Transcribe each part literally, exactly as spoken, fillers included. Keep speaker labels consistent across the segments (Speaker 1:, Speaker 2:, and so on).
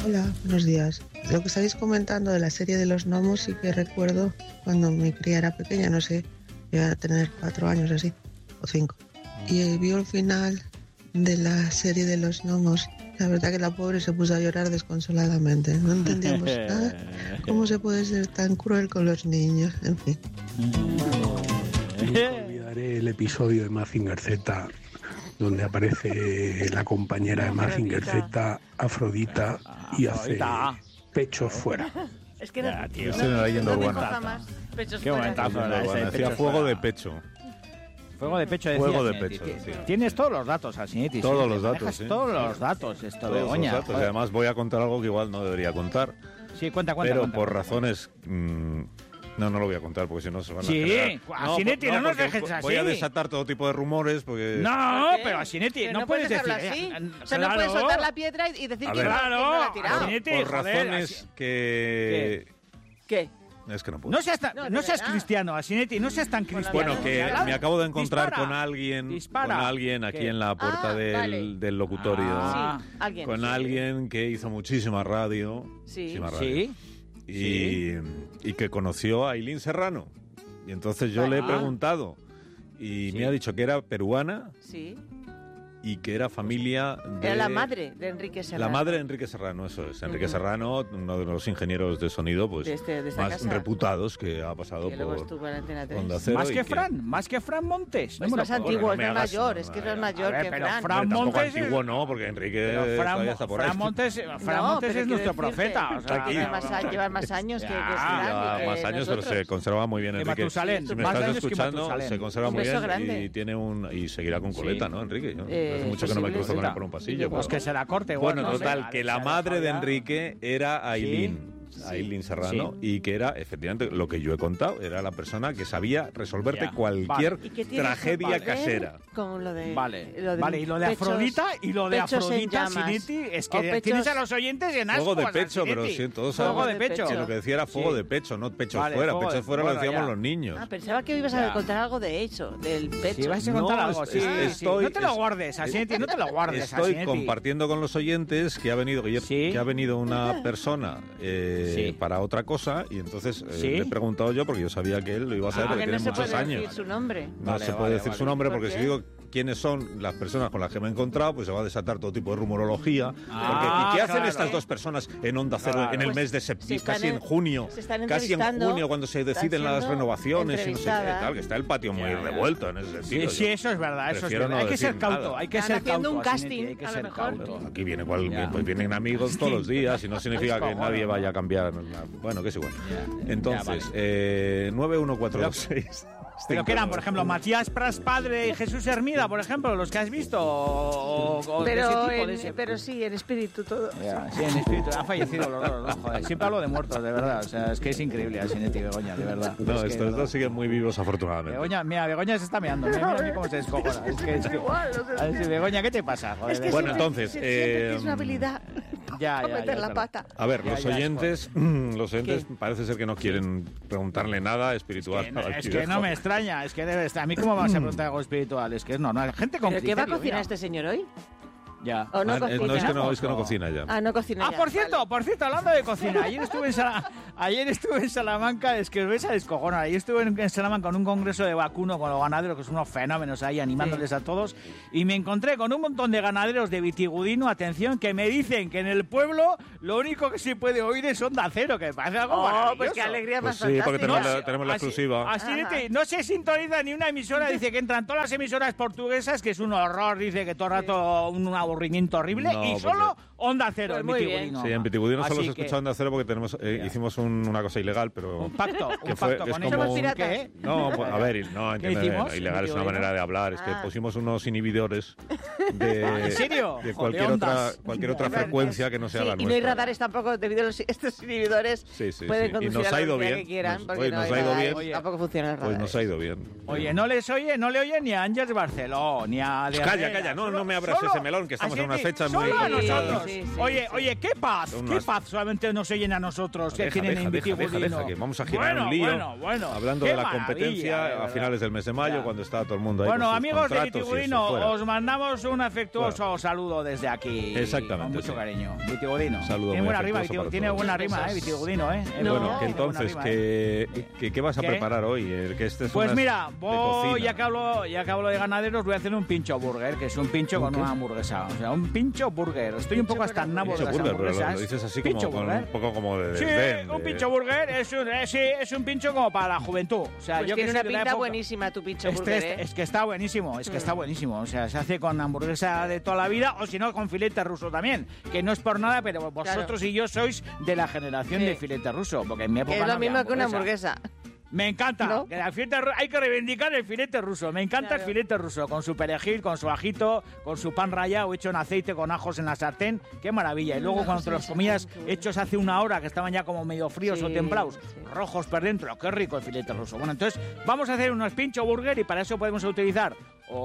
Speaker 1: Hola, buenos días. Lo que estáis comentando de la serie de los gnomos sí que recuerdo cuando mi cría era pequeña, no sé, iba a tener cuatro años así, o cinco. Y vio el final de la serie de los gnomos. La verdad que la pobre se puso a llorar desconsoladamente. No entendíamos nada. ¿Cómo se puede ser tan cruel con los niños? En fin.
Speaker 2: Nunca olvidaré el episodio de Mazinger Z, donde aparece la compañera de Mazinger Z, Afrodita, y hace pechos fuera.
Speaker 3: Es que no,
Speaker 4: ya, tío,
Speaker 3: no,
Speaker 4: no,
Speaker 3: no,
Speaker 4: leyendo
Speaker 3: no me
Speaker 4: buena.
Speaker 3: coja más. Pechos
Speaker 4: Qué
Speaker 3: fuera.
Speaker 4: momentazo era ese.
Speaker 5: Decía fuego de pecho.
Speaker 4: Fuego de pecho decía
Speaker 5: Fuego de
Speaker 4: Asinetti.
Speaker 5: pecho, decía.
Speaker 4: Tienes todos los datos, Asinetti.
Speaker 5: Todos
Speaker 4: sí,
Speaker 5: los
Speaker 4: manejas
Speaker 5: datos, sí.
Speaker 4: Todos los datos, esto,
Speaker 5: Todos
Speaker 4: Begoña.
Speaker 5: los datos. Y además voy a contar algo que igual no debería contar.
Speaker 4: Sí, cuenta, cuenta.
Speaker 5: Pero
Speaker 4: cuenta,
Speaker 5: por
Speaker 4: cuenta.
Speaker 5: razones... Mmm, no, no lo voy a contar porque si no se van a
Speaker 4: Sí,
Speaker 5: generar...
Speaker 4: Asinetti, no, no nos
Speaker 5: porque
Speaker 4: dejes así.
Speaker 5: Voy a desatar todo tipo de rumores porque...
Speaker 4: No,
Speaker 3: ¿Por qué?
Speaker 4: pero Asinetti,
Speaker 3: Pero
Speaker 4: no,
Speaker 3: no
Speaker 4: puedes
Speaker 3: puedes
Speaker 4: decir...
Speaker 3: dejarlo así.
Speaker 4: eh,
Speaker 3: O sea, no puedes
Speaker 4: claro.
Speaker 3: soltar la piedra y y decir
Speaker 5: A
Speaker 3: quién
Speaker 5: ver.
Speaker 3: no, quién no la ha
Speaker 4: Claro,
Speaker 3: tirado.
Speaker 4: Asinetti,
Speaker 5: por
Speaker 4: joder,
Speaker 5: razones
Speaker 4: Asi-
Speaker 5: que...
Speaker 3: ¿Qué?
Speaker 5: Es que no puedo.
Speaker 4: No seas, tan-
Speaker 3: No, de
Speaker 4: no seas
Speaker 3: verdad.
Speaker 4: cristiano, Asinetti, no seas tan cristiano.
Speaker 5: Bueno, que
Speaker 4: Dispara.
Speaker 5: me acabo de encontrar
Speaker 4: Dispara.
Speaker 5: con alguien,
Speaker 4: Dispara.
Speaker 5: con alguien aquí
Speaker 4: ¿Qué?
Speaker 5: en la puerta
Speaker 3: Ah,
Speaker 5: del,
Speaker 3: vale.
Speaker 5: del locutorio,
Speaker 4: Ah.
Speaker 3: Sí, alguien.
Speaker 5: con
Speaker 3: sí.
Speaker 5: alguien que hizo muchísima radio,
Speaker 3: Sí.
Speaker 5: muchísima radio,
Speaker 4: Sí.
Speaker 5: y, y que conoció a Ailín Serrano. Y entonces yo le he
Speaker 4: Ah.
Speaker 5: preguntado y
Speaker 4: Sí.
Speaker 5: me ha dicho que era peruana
Speaker 3: Sí.
Speaker 5: y que era familia de...
Speaker 3: Era la madre de Enrique Serrano.
Speaker 5: La madre de Enrique Serrano, eso es. Enrique Serrano, uno de los ingenieros de sonido pues
Speaker 3: De este- de esta
Speaker 5: más
Speaker 3: casa.
Speaker 5: reputados que ha pasado
Speaker 3: Que luego
Speaker 5: por
Speaker 3: estuvo en Antena tres.
Speaker 5: Onda Cero.
Speaker 4: Más
Speaker 5: y
Speaker 4: que Fran, más que Fran Montes.
Speaker 3: Pues
Speaker 4: me lo
Speaker 3: más
Speaker 4: puedo-
Speaker 3: antiguo,
Speaker 5: no
Speaker 3: es
Speaker 5: me
Speaker 3: más
Speaker 5: hagas-
Speaker 3: mayor,
Speaker 5: no,
Speaker 3: es que
Speaker 5: no,
Speaker 3: no es
Speaker 5: no,
Speaker 3: mayor
Speaker 4: a ver,
Speaker 3: que
Speaker 4: pero
Speaker 3: Fran.
Speaker 4: Fran
Speaker 5: Tampoco
Speaker 4: Montes-
Speaker 5: antiguo no, porque Enrique
Speaker 4: Pero Fran,
Speaker 5: todavía está por ahí.
Speaker 4: Fran Montes, Fran
Speaker 3: No,
Speaker 4: Montes
Speaker 3: pero
Speaker 4: es nuestro
Speaker 3: quiero decirte,
Speaker 4: profeta. O sea,
Speaker 5: Aquí.
Speaker 3: Lleva más, a- lleva más años que, que
Speaker 4: Ya,
Speaker 3: Fran.
Speaker 5: Lleva
Speaker 3: y que
Speaker 5: más años, pero
Speaker 3: nosotros.
Speaker 5: se conserva muy bien,
Speaker 4: Que
Speaker 5: Enrique.
Speaker 4: Matusalén,
Speaker 5: Si me
Speaker 4: más
Speaker 5: estás
Speaker 4: años que
Speaker 5: escuchando,
Speaker 4: Matusalén.
Speaker 5: se conserva
Speaker 3: Un
Speaker 5: muy
Speaker 3: beso
Speaker 5: bien
Speaker 3: grande.
Speaker 5: y tiene un y seguirá con coleta, ¿no, Enrique? Yo,
Speaker 3: Eh,
Speaker 5: hace mucho que no me
Speaker 3: posible,
Speaker 5: cruzo con
Speaker 4: sí.
Speaker 5: él por un pasillo.
Speaker 4: Pues
Speaker 5: pero-
Speaker 4: que se la corte igual.
Speaker 5: Bueno,
Speaker 4: no sé.
Speaker 5: total, que la
Speaker 4: Alexa,
Speaker 5: madre de
Speaker 4: Fabia.
Speaker 5: Enrique era Ailín. Ailín Serrano, y que era, efectivamente, lo que yo he contado, era la persona que sabía resolverte
Speaker 4: Ya,
Speaker 5: cualquier
Speaker 3: ¿Y qué tiene
Speaker 5: tragedia
Speaker 3: eso que ver
Speaker 5: casera.
Speaker 3: Con lo de,
Speaker 4: Vale,
Speaker 3: lo de
Speaker 4: vale, y lo de
Speaker 3: pechos-
Speaker 4: Afrodita, y lo de
Speaker 3: pechos en
Speaker 4: Afrodita,
Speaker 3: llamas.
Speaker 4: Sinetti, es
Speaker 3: O
Speaker 4: que
Speaker 3: pechos-
Speaker 4: tienes a los oyentes en ascuas.
Speaker 5: Fuego de pecho, pero
Speaker 4: Sinetti.
Speaker 5: sí, todos
Speaker 4: Fuego
Speaker 5: sabemos
Speaker 4: de pecho.
Speaker 5: que lo que decía era fuego
Speaker 4: Sí.
Speaker 5: de pecho, no pechos
Speaker 4: Vale,
Speaker 5: fuera.
Speaker 4: fuego de-
Speaker 5: Pechos fuera lo
Speaker 4: bueno,
Speaker 5: decíamos
Speaker 4: ya.
Speaker 5: los niños.
Speaker 3: Ah, pensaba que ibas
Speaker 4: Ya.
Speaker 3: a contar algo de eso, del pecho.
Speaker 4: Si vais a
Speaker 5: No,
Speaker 4: contar algo,
Speaker 5: es-
Speaker 4: sí,
Speaker 5: es-
Speaker 4: sí.
Speaker 5: estoy-
Speaker 4: No te lo
Speaker 5: es-
Speaker 4: guardes, Asinetti, no te lo guardes,
Speaker 5: Estoy
Speaker 4: Asinetti.
Speaker 5: compartiendo con los oyentes que ha venido que,
Speaker 4: Sí.
Speaker 5: que ha venido una persona eh,
Speaker 4: Sí.
Speaker 5: para otra cosa y entonces eh,
Speaker 4: Sí.
Speaker 5: le he preguntado yo porque yo sabía que él lo iba a saber
Speaker 4: Ah,
Speaker 5: porque
Speaker 3: que
Speaker 5: tiene
Speaker 3: no se
Speaker 5: muchos
Speaker 3: puede
Speaker 5: años.
Speaker 3: decir su nombre.
Speaker 5: No
Speaker 4: Vale,
Speaker 5: se puede
Speaker 4: vale,
Speaker 5: decir
Speaker 4: vale.
Speaker 5: su nombre
Speaker 3: ¿Por
Speaker 5: porque
Speaker 3: qué?
Speaker 5: si digo quiénes son las personas con las que me he encontrado, pues se va a desatar todo tipo de rumorología.
Speaker 4: Ah,
Speaker 5: porque, ¿y qué hacen
Speaker 4: claro.
Speaker 5: estas dos personas en Onda Cero
Speaker 4: Claro.
Speaker 5: en el
Speaker 3: Pues
Speaker 5: mes de
Speaker 3: se
Speaker 5: septiembre,
Speaker 3: están
Speaker 5: casi en
Speaker 3: en-
Speaker 5: junio?
Speaker 3: se están
Speaker 5: Casi en
Speaker 3: entrevistando,
Speaker 5: junio cuando se
Speaker 3: están
Speaker 5: deciden las
Speaker 3: siendo
Speaker 5: renovaciones y no sé qué
Speaker 3: entrevistadas.
Speaker 5: tal, que está el patio muy
Speaker 4: Ya, ya.
Speaker 5: revuelto en ese
Speaker 4: Sí,
Speaker 5: sentido.
Speaker 4: sí,
Speaker 5: Yo
Speaker 4: eso es verdad, eso es
Speaker 5: prefiero
Speaker 4: verdad.
Speaker 5: no
Speaker 4: Hay que ser
Speaker 5: decir
Speaker 4: cauto,
Speaker 5: nada.
Speaker 4: hay que
Speaker 3: Están
Speaker 4: ser
Speaker 3: haciendo
Speaker 4: cauto,
Speaker 3: un
Speaker 4: Asinetti,
Speaker 3: casting,
Speaker 4: hay que
Speaker 3: a lo
Speaker 4: ser
Speaker 3: mejor.
Speaker 4: cauto.
Speaker 5: Aquí viene cual,
Speaker 4: Ya.
Speaker 5: pues vienen amigos todos los días y no significa que nadie vaya a cambiar. Bueno, que es igual.
Speaker 4: Ya, ya,
Speaker 5: Entonces,
Speaker 4: vale.
Speaker 5: eh, nueve uno cuatro dos seis.
Speaker 4: Pero que eran, por ejemplo, Matías Pras padre y Jesús Hermida, por ejemplo, los que has visto. O, o de ese
Speaker 3: Pero,
Speaker 4: tipo, de
Speaker 3: en-
Speaker 4: ese-
Speaker 3: pero sí, en espíritu todo.
Speaker 4: Ya, sí, en espíritu. Han fallecido los dos, ¿no? Joder, siempre hablo de muertos, de verdad. O sea, es que es increíble Asinetti y Begoña, de verdad.
Speaker 5: No,
Speaker 4: Es que,
Speaker 5: estos
Speaker 4: de
Speaker 5: dos
Speaker 4: verdad.
Speaker 5: siguen muy vivos, afortunadamente.
Speaker 4: Begoña, mira, Begoña se está meando. Mira, mira, mira cómo se descojona. Es que, es que...
Speaker 3: Igual, no sé.
Speaker 4: A ver, si, Begoña, ¿qué te pasa? Joder,
Speaker 3: Es que
Speaker 5: Bueno,
Speaker 3: siempre-
Speaker 5: entonces,
Speaker 3: siempre
Speaker 5: eh,
Speaker 3: tienes una habilidad
Speaker 4: ya,
Speaker 3: para
Speaker 4: ya,
Speaker 3: meter
Speaker 4: ya,
Speaker 3: la
Speaker 4: claro.
Speaker 3: pata.
Speaker 5: A ver,
Speaker 4: Ya,
Speaker 5: los
Speaker 4: ya, es
Speaker 5: oyentes, los oyentes
Speaker 3: ¿Qué?
Speaker 5: parece ser que no quieren preguntarle nada espiritual.
Speaker 4: Que no-
Speaker 5: al
Speaker 4: es que
Speaker 5: Pidejo.
Speaker 4: no me extraña, es que debe estar. A mí, ¿cómo vas a preguntar algo espiritual? Es que es normal. Gente con
Speaker 3: ¿Pero qué va a
Speaker 4: criterio,
Speaker 3: cocinar
Speaker 4: mira.
Speaker 3: este señor hoy?
Speaker 4: Ya.
Speaker 3: ¿O no
Speaker 5: Ah, eh,
Speaker 3: cocina?
Speaker 5: no, es que no, es que no cocina ya.
Speaker 3: Ah, no cocina
Speaker 4: Ah,
Speaker 3: ya,
Speaker 4: por cierto,
Speaker 3: vale.
Speaker 4: por cierto, hablando de cocina, ayer estuve en, Sala- ayer estuve en Salamanca, es que os vais a descojonar, ayer estuve en, en Salamanca con un congreso de vacuno con los ganaderos, que son unos fenómenos ahí animándoles a todos, y me encontré con un montón de ganaderos de Vitigudino, atención, que me dicen que en el pueblo lo único que se puede oír es Onda Cero, que me parece algo
Speaker 3: Oh,
Speaker 4: maravilloso.
Speaker 3: pues qué alegría
Speaker 5: Pues
Speaker 3: más
Speaker 5: sí, porque
Speaker 3: fantástica.
Speaker 5: tenemos la, tenemos la
Speaker 4: Así-
Speaker 5: exclusiva.
Speaker 4: Así de
Speaker 3: Ajá.
Speaker 4: te- no se sintoniza ni una emisora, dice que entran todas las emisoras portuguesas, que es un horror, dice que todo el rato un aburrimiento horrible,
Speaker 5: No,
Speaker 4: y solo Onda Cero
Speaker 3: Pues
Speaker 4: en
Speaker 3: muy bien.
Speaker 4: Vitigudino.
Speaker 5: Sí, en Vitigudino solo
Speaker 4: Así
Speaker 5: se
Speaker 4: que-
Speaker 5: escucha Onda Cero porque tenemos, eh,
Speaker 4: Ya.
Speaker 5: hicimos un- una cosa ilegal, pero...
Speaker 4: Un pacto,
Speaker 5: que
Speaker 4: un
Speaker 5: fue-
Speaker 4: pacto
Speaker 5: que es
Speaker 4: con
Speaker 5: como
Speaker 4: ellos.
Speaker 5: un-
Speaker 3: piratas.
Speaker 4: ¿Qué?
Speaker 5: No, pues, a ver, no,
Speaker 4: ¿Qué
Speaker 5: entiende,
Speaker 4: hicimos?
Speaker 5: ilegal es una manera de hablar, es que
Speaker 3: Ah.
Speaker 5: pusimos unos inhibidores de,
Speaker 4: ¿En serio?
Speaker 5: de
Speaker 4: Joder,
Speaker 5: cualquier otra
Speaker 4: ondas.
Speaker 5: cualquier otra
Speaker 4: Hombre,
Speaker 5: frecuencia que no sea
Speaker 3: Sí,
Speaker 5: la
Speaker 3: y
Speaker 5: nuestra.
Speaker 3: no hay radares tampoco debido a los, estos inhibidores.
Speaker 5: Sí, sí,
Speaker 3: pueden
Speaker 5: sí. Y
Speaker 3: conducir
Speaker 5: nos
Speaker 3: a la
Speaker 5: ha ido
Speaker 3: velocidad
Speaker 5: bien.
Speaker 3: que quieran,
Speaker 5: Nos-
Speaker 3: porque
Speaker 5: oye,
Speaker 3: no
Speaker 5: nos
Speaker 3: hay
Speaker 5: ha ido
Speaker 3: radares,
Speaker 5: bien.
Speaker 3: tampoco funcionan los
Speaker 5: Pues
Speaker 3: radares.
Speaker 5: nos ha ido bien.
Speaker 4: Oye, no les oye, no le oye ni a Ángels Barceló, ni a...
Speaker 5: Pues calla, calla, no, no me abras
Speaker 4: Solo
Speaker 5: ese melón que estamos
Speaker 4: Así
Speaker 5: en unas
Speaker 4: que
Speaker 5: fechas
Speaker 4: solo
Speaker 5: muy
Speaker 4: a
Speaker 5: complicadas.
Speaker 4: nosotros.
Speaker 3: Sí, sí,
Speaker 4: oye,
Speaker 3: sí.
Speaker 4: oye, qué paz,
Speaker 5: Son
Speaker 4: qué
Speaker 5: unas-
Speaker 4: paz solamente nos oyen a nosotros, que
Speaker 5: Deja,
Speaker 4: tienen
Speaker 5: deja,
Speaker 4: en
Speaker 5: deja, deja,
Speaker 4: Vitigudino.
Speaker 5: deja, que vamos a girar
Speaker 4: bueno,
Speaker 5: un lío
Speaker 4: bueno, bueno.
Speaker 5: hablando
Speaker 4: Qué
Speaker 5: de la
Speaker 4: maravilla,
Speaker 5: competencia
Speaker 4: de
Speaker 5: a
Speaker 4: verdad.
Speaker 5: finales del mes de mayo,
Speaker 4: Ya.
Speaker 5: cuando está todo el mundo ahí
Speaker 4: Bueno,
Speaker 5: con sus
Speaker 4: amigos de
Speaker 5: contratos y eso,
Speaker 4: Vitigudino,
Speaker 5: fuera.
Speaker 4: os mandamos un afectuoso saludo desde aquí.
Speaker 5: Exactamente,
Speaker 4: Con mucho
Speaker 5: sí.
Speaker 4: cariño. Vitigudino.
Speaker 5: Saludo
Speaker 4: Tiene
Speaker 5: muy
Speaker 4: buena rima,
Speaker 5: afectuoso
Speaker 4: Vitigu-
Speaker 5: para
Speaker 4: tiene
Speaker 5: todos.
Speaker 4: buena rima, eh, Vitigudino, eh.
Speaker 3: No.
Speaker 5: Bueno, que
Speaker 3: Tiene
Speaker 5: entonces,
Speaker 4: buena rima, eh.
Speaker 5: que, que- ¿qué vas a
Speaker 4: ¿Qué?
Speaker 5: preparar hoy? El que este es
Speaker 4: Pues
Speaker 5: unas
Speaker 4: mira,
Speaker 5: de
Speaker 4: voy,
Speaker 5: cocina.
Speaker 4: ya que hablo, ya que hablo de ganaderos, voy a hacer un pincho burger, que es un pincho con
Speaker 5: qué?
Speaker 4: una hamburguesa. O sea, un pincho burger. Estoy un poco hasta el nabo de
Speaker 5: Pincho
Speaker 4: las
Speaker 5: burger, pero lo,
Speaker 4: hamburguesas.
Speaker 5: lo dices así como
Speaker 4: Pincho
Speaker 5: con
Speaker 4: burger.
Speaker 5: un poco como de
Speaker 4: Sí,
Speaker 5: desdén,
Speaker 4: un
Speaker 5: de-
Speaker 4: pincho burger es un, es, sí, es un pincho como para la juventud. O sea,
Speaker 3: Pues
Speaker 4: yo que
Speaker 3: tiene
Speaker 4: soy
Speaker 3: una
Speaker 4: de la
Speaker 3: pinta
Speaker 4: época-
Speaker 3: buenísima tu pincho
Speaker 4: Este
Speaker 3: burger,
Speaker 4: es,
Speaker 3: ¿eh?
Speaker 4: es que está buenísimo, es que está buenísimo. O sea, se hace con hamburguesa de toda la vida o si no con filete ruso también. Que no es por nada, pero vosotros y yo sois de la generación
Speaker 3: Sí.
Speaker 4: de filete ruso. Porque en mi época
Speaker 3: Que es
Speaker 4: no
Speaker 3: lo
Speaker 4: había
Speaker 3: mismo que una hamburguesa.
Speaker 4: Me encanta.
Speaker 3: ¿No?
Speaker 4: Que el filete ru- hay que reivindicar el filete ruso. Me encanta
Speaker 3: Claro.
Speaker 4: el filete ruso. Con su perejil, con su ajito, con su pan rallado hecho en aceite con ajos en la sartén. Qué maravilla. Y luego cuando te los comías hechos hace una hora, que estaban ya como medio fríos
Speaker 3: Sí,
Speaker 4: o templados,
Speaker 3: sí.
Speaker 4: rojos por dentro. Qué rico el filete ruso. Bueno, entonces vamos a hacer unos pincho burger y para eso podemos utilizar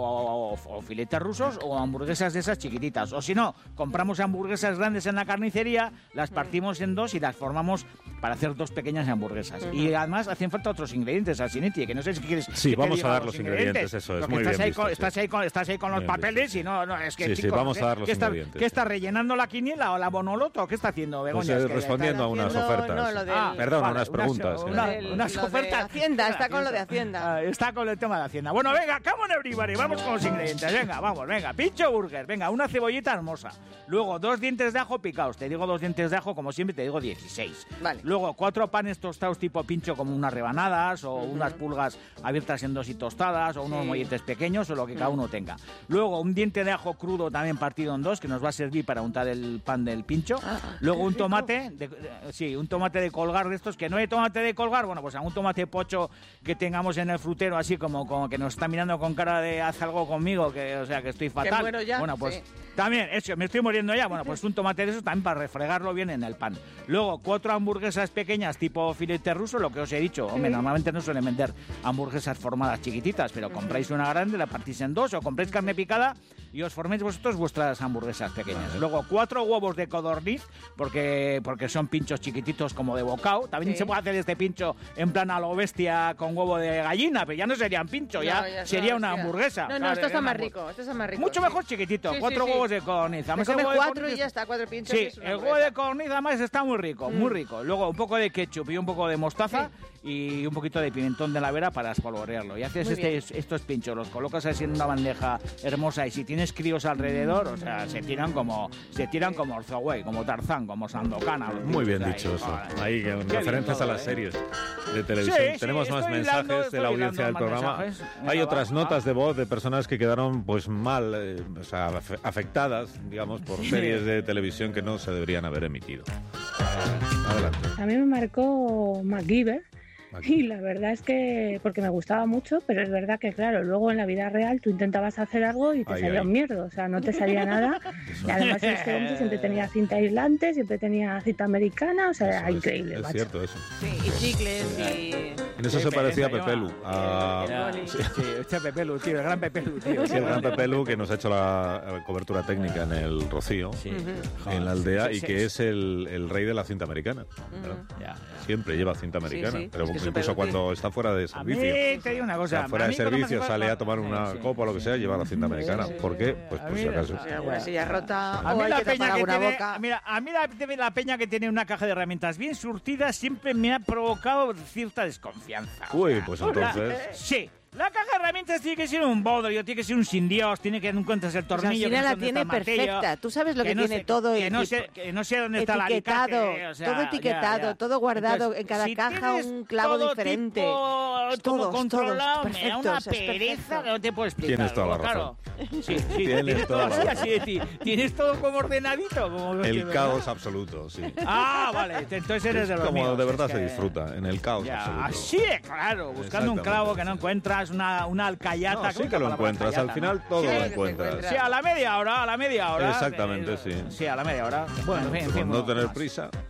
Speaker 4: o, o- o filetes rusos o hamburguesas de esas chiquititas. O si no, compramos hamburguesas grandes en la carnicería, las partimos en dos y las formamos para hacer dos pequeñas hamburguesas. Y además hacen falta otros ingredientes, Alcinetti, que no sé si quieres
Speaker 5: Sí,
Speaker 4: que te
Speaker 5: vamos
Speaker 4: diga
Speaker 5: a dar los ingredientes, eso es,
Speaker 4: Porque
Speaker 5: muy
Speaker 4: estás
Speaker 5: bien
Speaker 4: ahí
Speaker 5: visto,
Speaker 4: con,
Speaker 5: sí.
Speaker 4: estás ahí con, estás ahí con los
Speaker 5: Bien
Speaker 4: papeles
Speaker 5: visto.
Speaker 4: y no, no, es que
Speaker 5: Sí, sí,
Speaker 4: chicos,
Speaker 5: vamos
Speaker 4: no sé,
Speaker 5: a dar los
Speaker 4: ¿qué está,
Speaker 5: ingredientes.
Speaker 4: ¿qué está rellenando la quiniela o la bonoloto? ¿Qué está haciendo,
Speaker 5: Pues,
Speaker 4: Begoña?
Speaker 5: eh,
Speaker 4: Es que-
Speaker 5: respondiendo a unas
Speaker 3: haciendo-
Speaker 5: ofertas.
Speaker 3: no, lo del-
Speaker 4: Ah,
Speaker 5: Perdón,
Speaker 4: vale,
Speaker 5: unas preguntas.
Speaker 4: Una,
Speaker 5: que-
Speaker 3: Del-
Speaker 4: unas
Speaker 3: lo de
Speaker 4: ofertas.
Speaker 3: Hacienda, está con lo de Hacienda.
Speaker 4: Ah, está con el tema de Hacienda. Bueno, venga, come on everybody, vamos con los ingredientes. Venga, vamos, venga. Pincho burger, venga, una cebollita hermosa. Luego, dos dientes de ajo picados. Te digo dos dientes de ajo, como siempre, te digo dieciséis.
Speaker 3: Vale.
Speaker 4: Luego, cuatro panes tostados tipo pincho, como unas rebanadas o unas pulgas abiertas en dos y tostadas o unos
Speaker 3: Sí.
Speaker 4: molletes pequeños o lo que cada uno tenga. Luego, un diente de ajo crudo también partido en dos, que nos va a servir para untar el pan del pincho.
Speaker 3: Ah,
Speaker 4: Luego,
Speaker 3: qué
Speaker 4: un
Speaker 3: rico.
Speaker 4: tomate, de- de- sí, un tomate de colgar de estos, que no hay tomate de colgar, bueno, pues algún tomate pocho que tengamos en el frutero, así como, como que nos está mirando con cara de haz algo conmigo, que o sea, que estoy fatal.
Speaker 3: muero ya,
Speaker 4: Bueno, pues
Speaker 3: sí.
Speaker 4: también, eso, me estoy muriendo ya. Bueno, pues un tomate de esos también para refregarlo bien en el pan. Luego, cuatro hamburguesas pequeñas tipo filete ruso, lo que os he dicho. Hombre, normalmente no suelen vender hamburguesas formadas chiquititas, pero compráis una grande, la partís en dos, o compráis carne picada y os forméis vosotros vuestras hamburguesas pequeñas. Luego, cuatro huevos de codorniz, porque, porque son pinchos chiquititos como de bocao. También
Speaker 3: Sí.
Speaker 4: se puede hacer este pincho en plan a lo bestia con huevo de gallina, pero ya no serían pincho, ya,
Speaker 3: No, ya
Speaker 4: sería
Speaker 3: son,
Speaker 4: una
Speaker 3: hostia.
Speaker 4: hamburguesa.
Speaker 3: No, no,
Speaker 4: Claro,
Speaker 3: esto está
Speaker 4: sería
Speaker 3: más
Speaker 4: una hamburg-
Speaker 3: rico. Esto está más rico.
Speaker 4: Mucho
Speaker 3: sí.
Speaker 4: mejor chiquitito,
Speaker 3: Sí, sí,
Speaker 4: cuatro
Speaker 3: sí.
Speaker 4: huevos de codorniz.
Speaker 3: Te
Speaker 4: Además, el
Speaker 3: comes
Speaker 4: huevo de
Speaker 3: cuatro
Speaker 4: codorniz-
Speaker 3: y ya está, cuatro pinchos.
Speaker 4: Sí,
Speaker 3: y es una
Speaker 4: el huevo
Speaker 3: hamburguesa.
Speaker 4: de codorniz además está muy rico, muy rico. Luego un poco de ketchup y un poco de mostaza y un poquito de pimentón de la vera para espolvorearlo. Y haces
Speaker 3: Muy
Speaker 4: este,
Speaker 3: bien.
Speaker 4: estos pinchos, los colocas así en una bandeja hermosa y si tienes críos alrededor, o sea, se tiran como se tiran como Orzoway, como Tarzán, como Sandokan. los
Speaker 5: Muy bien
Speaker 4: pinchos
Speaker 5: dicho
Speaker 4: ahí.
Speaker 5: eso.
Speaker 4: Joder.
Speaker 5: Ahí, con
Speaker 4: Qué
Speaker 5: referencias
Speaker 4: bien
Speaker 5: a las
Speaker 4: todo, ¿eh?
Speaker 5: series de televisión.
Speaker 4: Sí, sí,
Speaker 5: Tenemos más
Speaker 4: estoy
Speaker 5: mensajes
Speaker 4: hilando,
Speaker 5: de
Speaker 4: estoy
Speaker 5: la audiencia del
Speaker 4: hilando más
Speaker 5: programa.
Speaker 4: mensajes.
Speaker 5: Hay
Speaker 4: Venga,
Speaker 5: otras
Speaker 4: va,
Speaker 5: notas
Speaker 4: va.
Speaker 5: de voz de personas que quedaron pues mal, eh, o sea, afe- afectadas, digamos, por series de televisión que no se deberían haber emitido. Adelante.
Speaker 6: A mí me marcó MacGyver
Speaker 5: Aquí.
Speaker 6: y la verdad es que, porque me gustaba mucho, pero es verdad que claro, luego en la vida real tú intentabas hacer algo y te
Speaker 5: Ay,
Speaker 6: salía
Speaker 5: ay.
Speaker 6: un mierdo, o sea, no te salía nada. Y además este hombre siempre tenía cinta aislante, siempre tenía cinta americana, o sea,
Speaker 5: Eso
Speaker 6: era
Speaker 5: es,
Speaker 6: increíble,
Speaker 5: Es
Speaker 6: macho.
Speaker 5: cierto eso.
Speaker 3: Sí, y chicles y...
Speaker 5: En eso
Speaker 4: Sí,
Speaker 5: se
Speaker 4: me-
Speaker 5: parecía a
Speaker 4: esa
Speaker 5: Pepe Lu.
Speaker 4: llama-
Speaker 5: a-
Speaker 4: Era-
Speaker 3: Boli.
Speaker 4: Sí, sí, este Pepe Lu, tío, el gran Pepe Lu, tío.
Speaker 5: Sí, el gran Pepe Lu, que nos ha hecho la, la cobertura técnica en el Rocío,
Speaker 4: Sí.
Speaker 5: en la aldea,
Speaker 4: Sí,
Speaker 5: y
Speaker 4: sí,
Speaker 5: que
Speaker 4: sí.
Speaker 5: es el, el rey de la cinta americana. ¿verdad?
Speaker 4: Ya, ya.
Speaker 5: Siempre lleva cinta americana,
Speaker 3: sí,
Speaker 5: pero
Speaker 3: es que es
Speaker 5: incluso
Speaker 3: súper
Speaker 5: cuando
Speaker 3: útil.
Speaker 5: está fuera de
Speaker 4: A mí
Speaker 5: servicio.
Speaker 4: te digo una
Speaker 5: O
Speaker 4: cosa.
Speaker 5: sea, fuera
Speaker 4: a
Speaker 5: de
Speaker 4: mí cuando me
Speaker 5: servicio,
Speaker 4: hace
Speaker 5: sale a
Speaker 4: falta-
Speaker 5: tomar una
Speaker 4: Sí, sí.
Speaker 5: copa o lo que sea, lleva la cinta americana.
Speaker 4: sí,
Speaker 5: ¿Por qué? Pues
Speaker 4: a
Speaker 5: por
Speaker 4: mí
Speaker 5: si
Speaker 4: la-
Speaker 5: acaso.
Speaker 3: O sea, alguna silla rota
Speaker 4: A
Speaker 3: o
Speaker 4: mí,
Speaker 3: hay
Speaker 4: la
Speaker 3: que tapar
Speaker 4: peña que
Speaker 3: alguna
Speaker 4: tiene,
Speaker 3: boca.
Speaker 4: mira, a mí la, la peña que tiene una caja de herramientas bien surtida siempre me ha provocado cierta desconfianza. O
Speaker 5: Uy,
Speaker 4: sea,
Speaker 5: pues
Speaker 4: la-
Speaker 5: entonces...
Speaker 4: sí. La caja de herramientas tiene que ser un bodrio, tiene que ser un sin Dios, tiene que no encuentras el
Speaker 3: Pues
Speaker 4: tornillo.
Speaker 3: al
Speaker 4: que
Speaker 3: final
Speaker 4: no sé
Speaker 3: la
Speaker 4: dónde
Speaker 3: tiene
Speaker 4: está el martillo,
Speaker 3: perfecta. Tú sabes lo que,
Speaker 4: no
Speaker 3: tiene
Speaker 4: sé-
Speaker 3: todo
Speaker 4: que
Speaker 3: el
Speaker 4: no,
Speaker 3: tipo-
Speaker 4: sé, que no sé dónde está el
Speaker 3: etiquetado,
Speaker 4: alicate. O sea,
Speaker 3: todo
Speaker 4: ya,
Speaker 3: etiquetado,
Speaker 4: ya.
Speaker 3: todo guardado,
Speaker 4: Entonces,
Speaker 3: en cada
Speaker 4: si
Speaker 3: caja
Speaker 4: tienes
Speaker 3: un clavo
Speaker 4: todo
Speaker 3: diferente.
Speaker 4: tipo,
Speaker 3: Todos,
Speaker 4: como
Speaker 3: todos,
Speaker 4: controlado, me da
Speaker 3: perfecto,
Speaker 4: una
Speaker 3: o sea, es
Speaker 4: pereza
Speaker 3: perfecto.
Speaker 4: que no te puedo explicar.
Speaker 5: Tienes toda la
Speaker 4: Como,
Speaker 5: razón.
Speaker 4: claro, sí, sí,
Speaker 5: Tienes
Speaker 4: tienes
Speaker 5: toda
Speaker 4: todo
Speaker 5: la
Speaker 4: así,
Speaker 5: razón.
Speaker 4: así de ti. Tienes todo como ordenadito. Como que,
Speaker 5: El
Speaker 4: ¿verdad?
Speaker 5: caos absoluto, sí.
Speaker 4: Ah, vale, entonces eres de los
Speaker 5: Como
Speaker 4: míos,
Speaker 5: de
Speaker 4: es
Speaker 5: verdad
Speaker 4: que-
Speaker 5: se disfruta, en el caos
Speaker 4: Ya,
Speaker 5: absoluto.
Speaker 4: así de claro, buscando un
Speaker 5: Exactamente,
Speaker 4: clavo que no
Speaker 5: sí.
Speaker 4: encuentras, una, una alcayata.
Speaker 5: No,
Speaker 4: ¿cómo
Speaker 5: sí
Speaker 4: es
Speaker 5: que
Speaker 4: la
Speaker 5: lo
Speaker 4: palabra
Speaker 5: encuentras, al
Speaker 4: alcayata,
Speaker 5: final
Speaker 4: no?
Speaker 5: todo
Speaker 3: Sí,
Speaker 5: lo
Speaker 3: que se
Speaker 5: encuentras.
Speaker 3: encuentra.
Speaker 4: Sí, a la media hora, a la media hora.
Speaker 5: Exactamente,
Speaker 4: Eh,
Speaker 5: sí.
Speaker 4: Sí, a la media hora. Bueno, en fin, en fin,
Speaker 5: Por no
Speaker 4: bueno,
Speaker 5: tener
Speaker 4: más.
Speaker 5: prisa.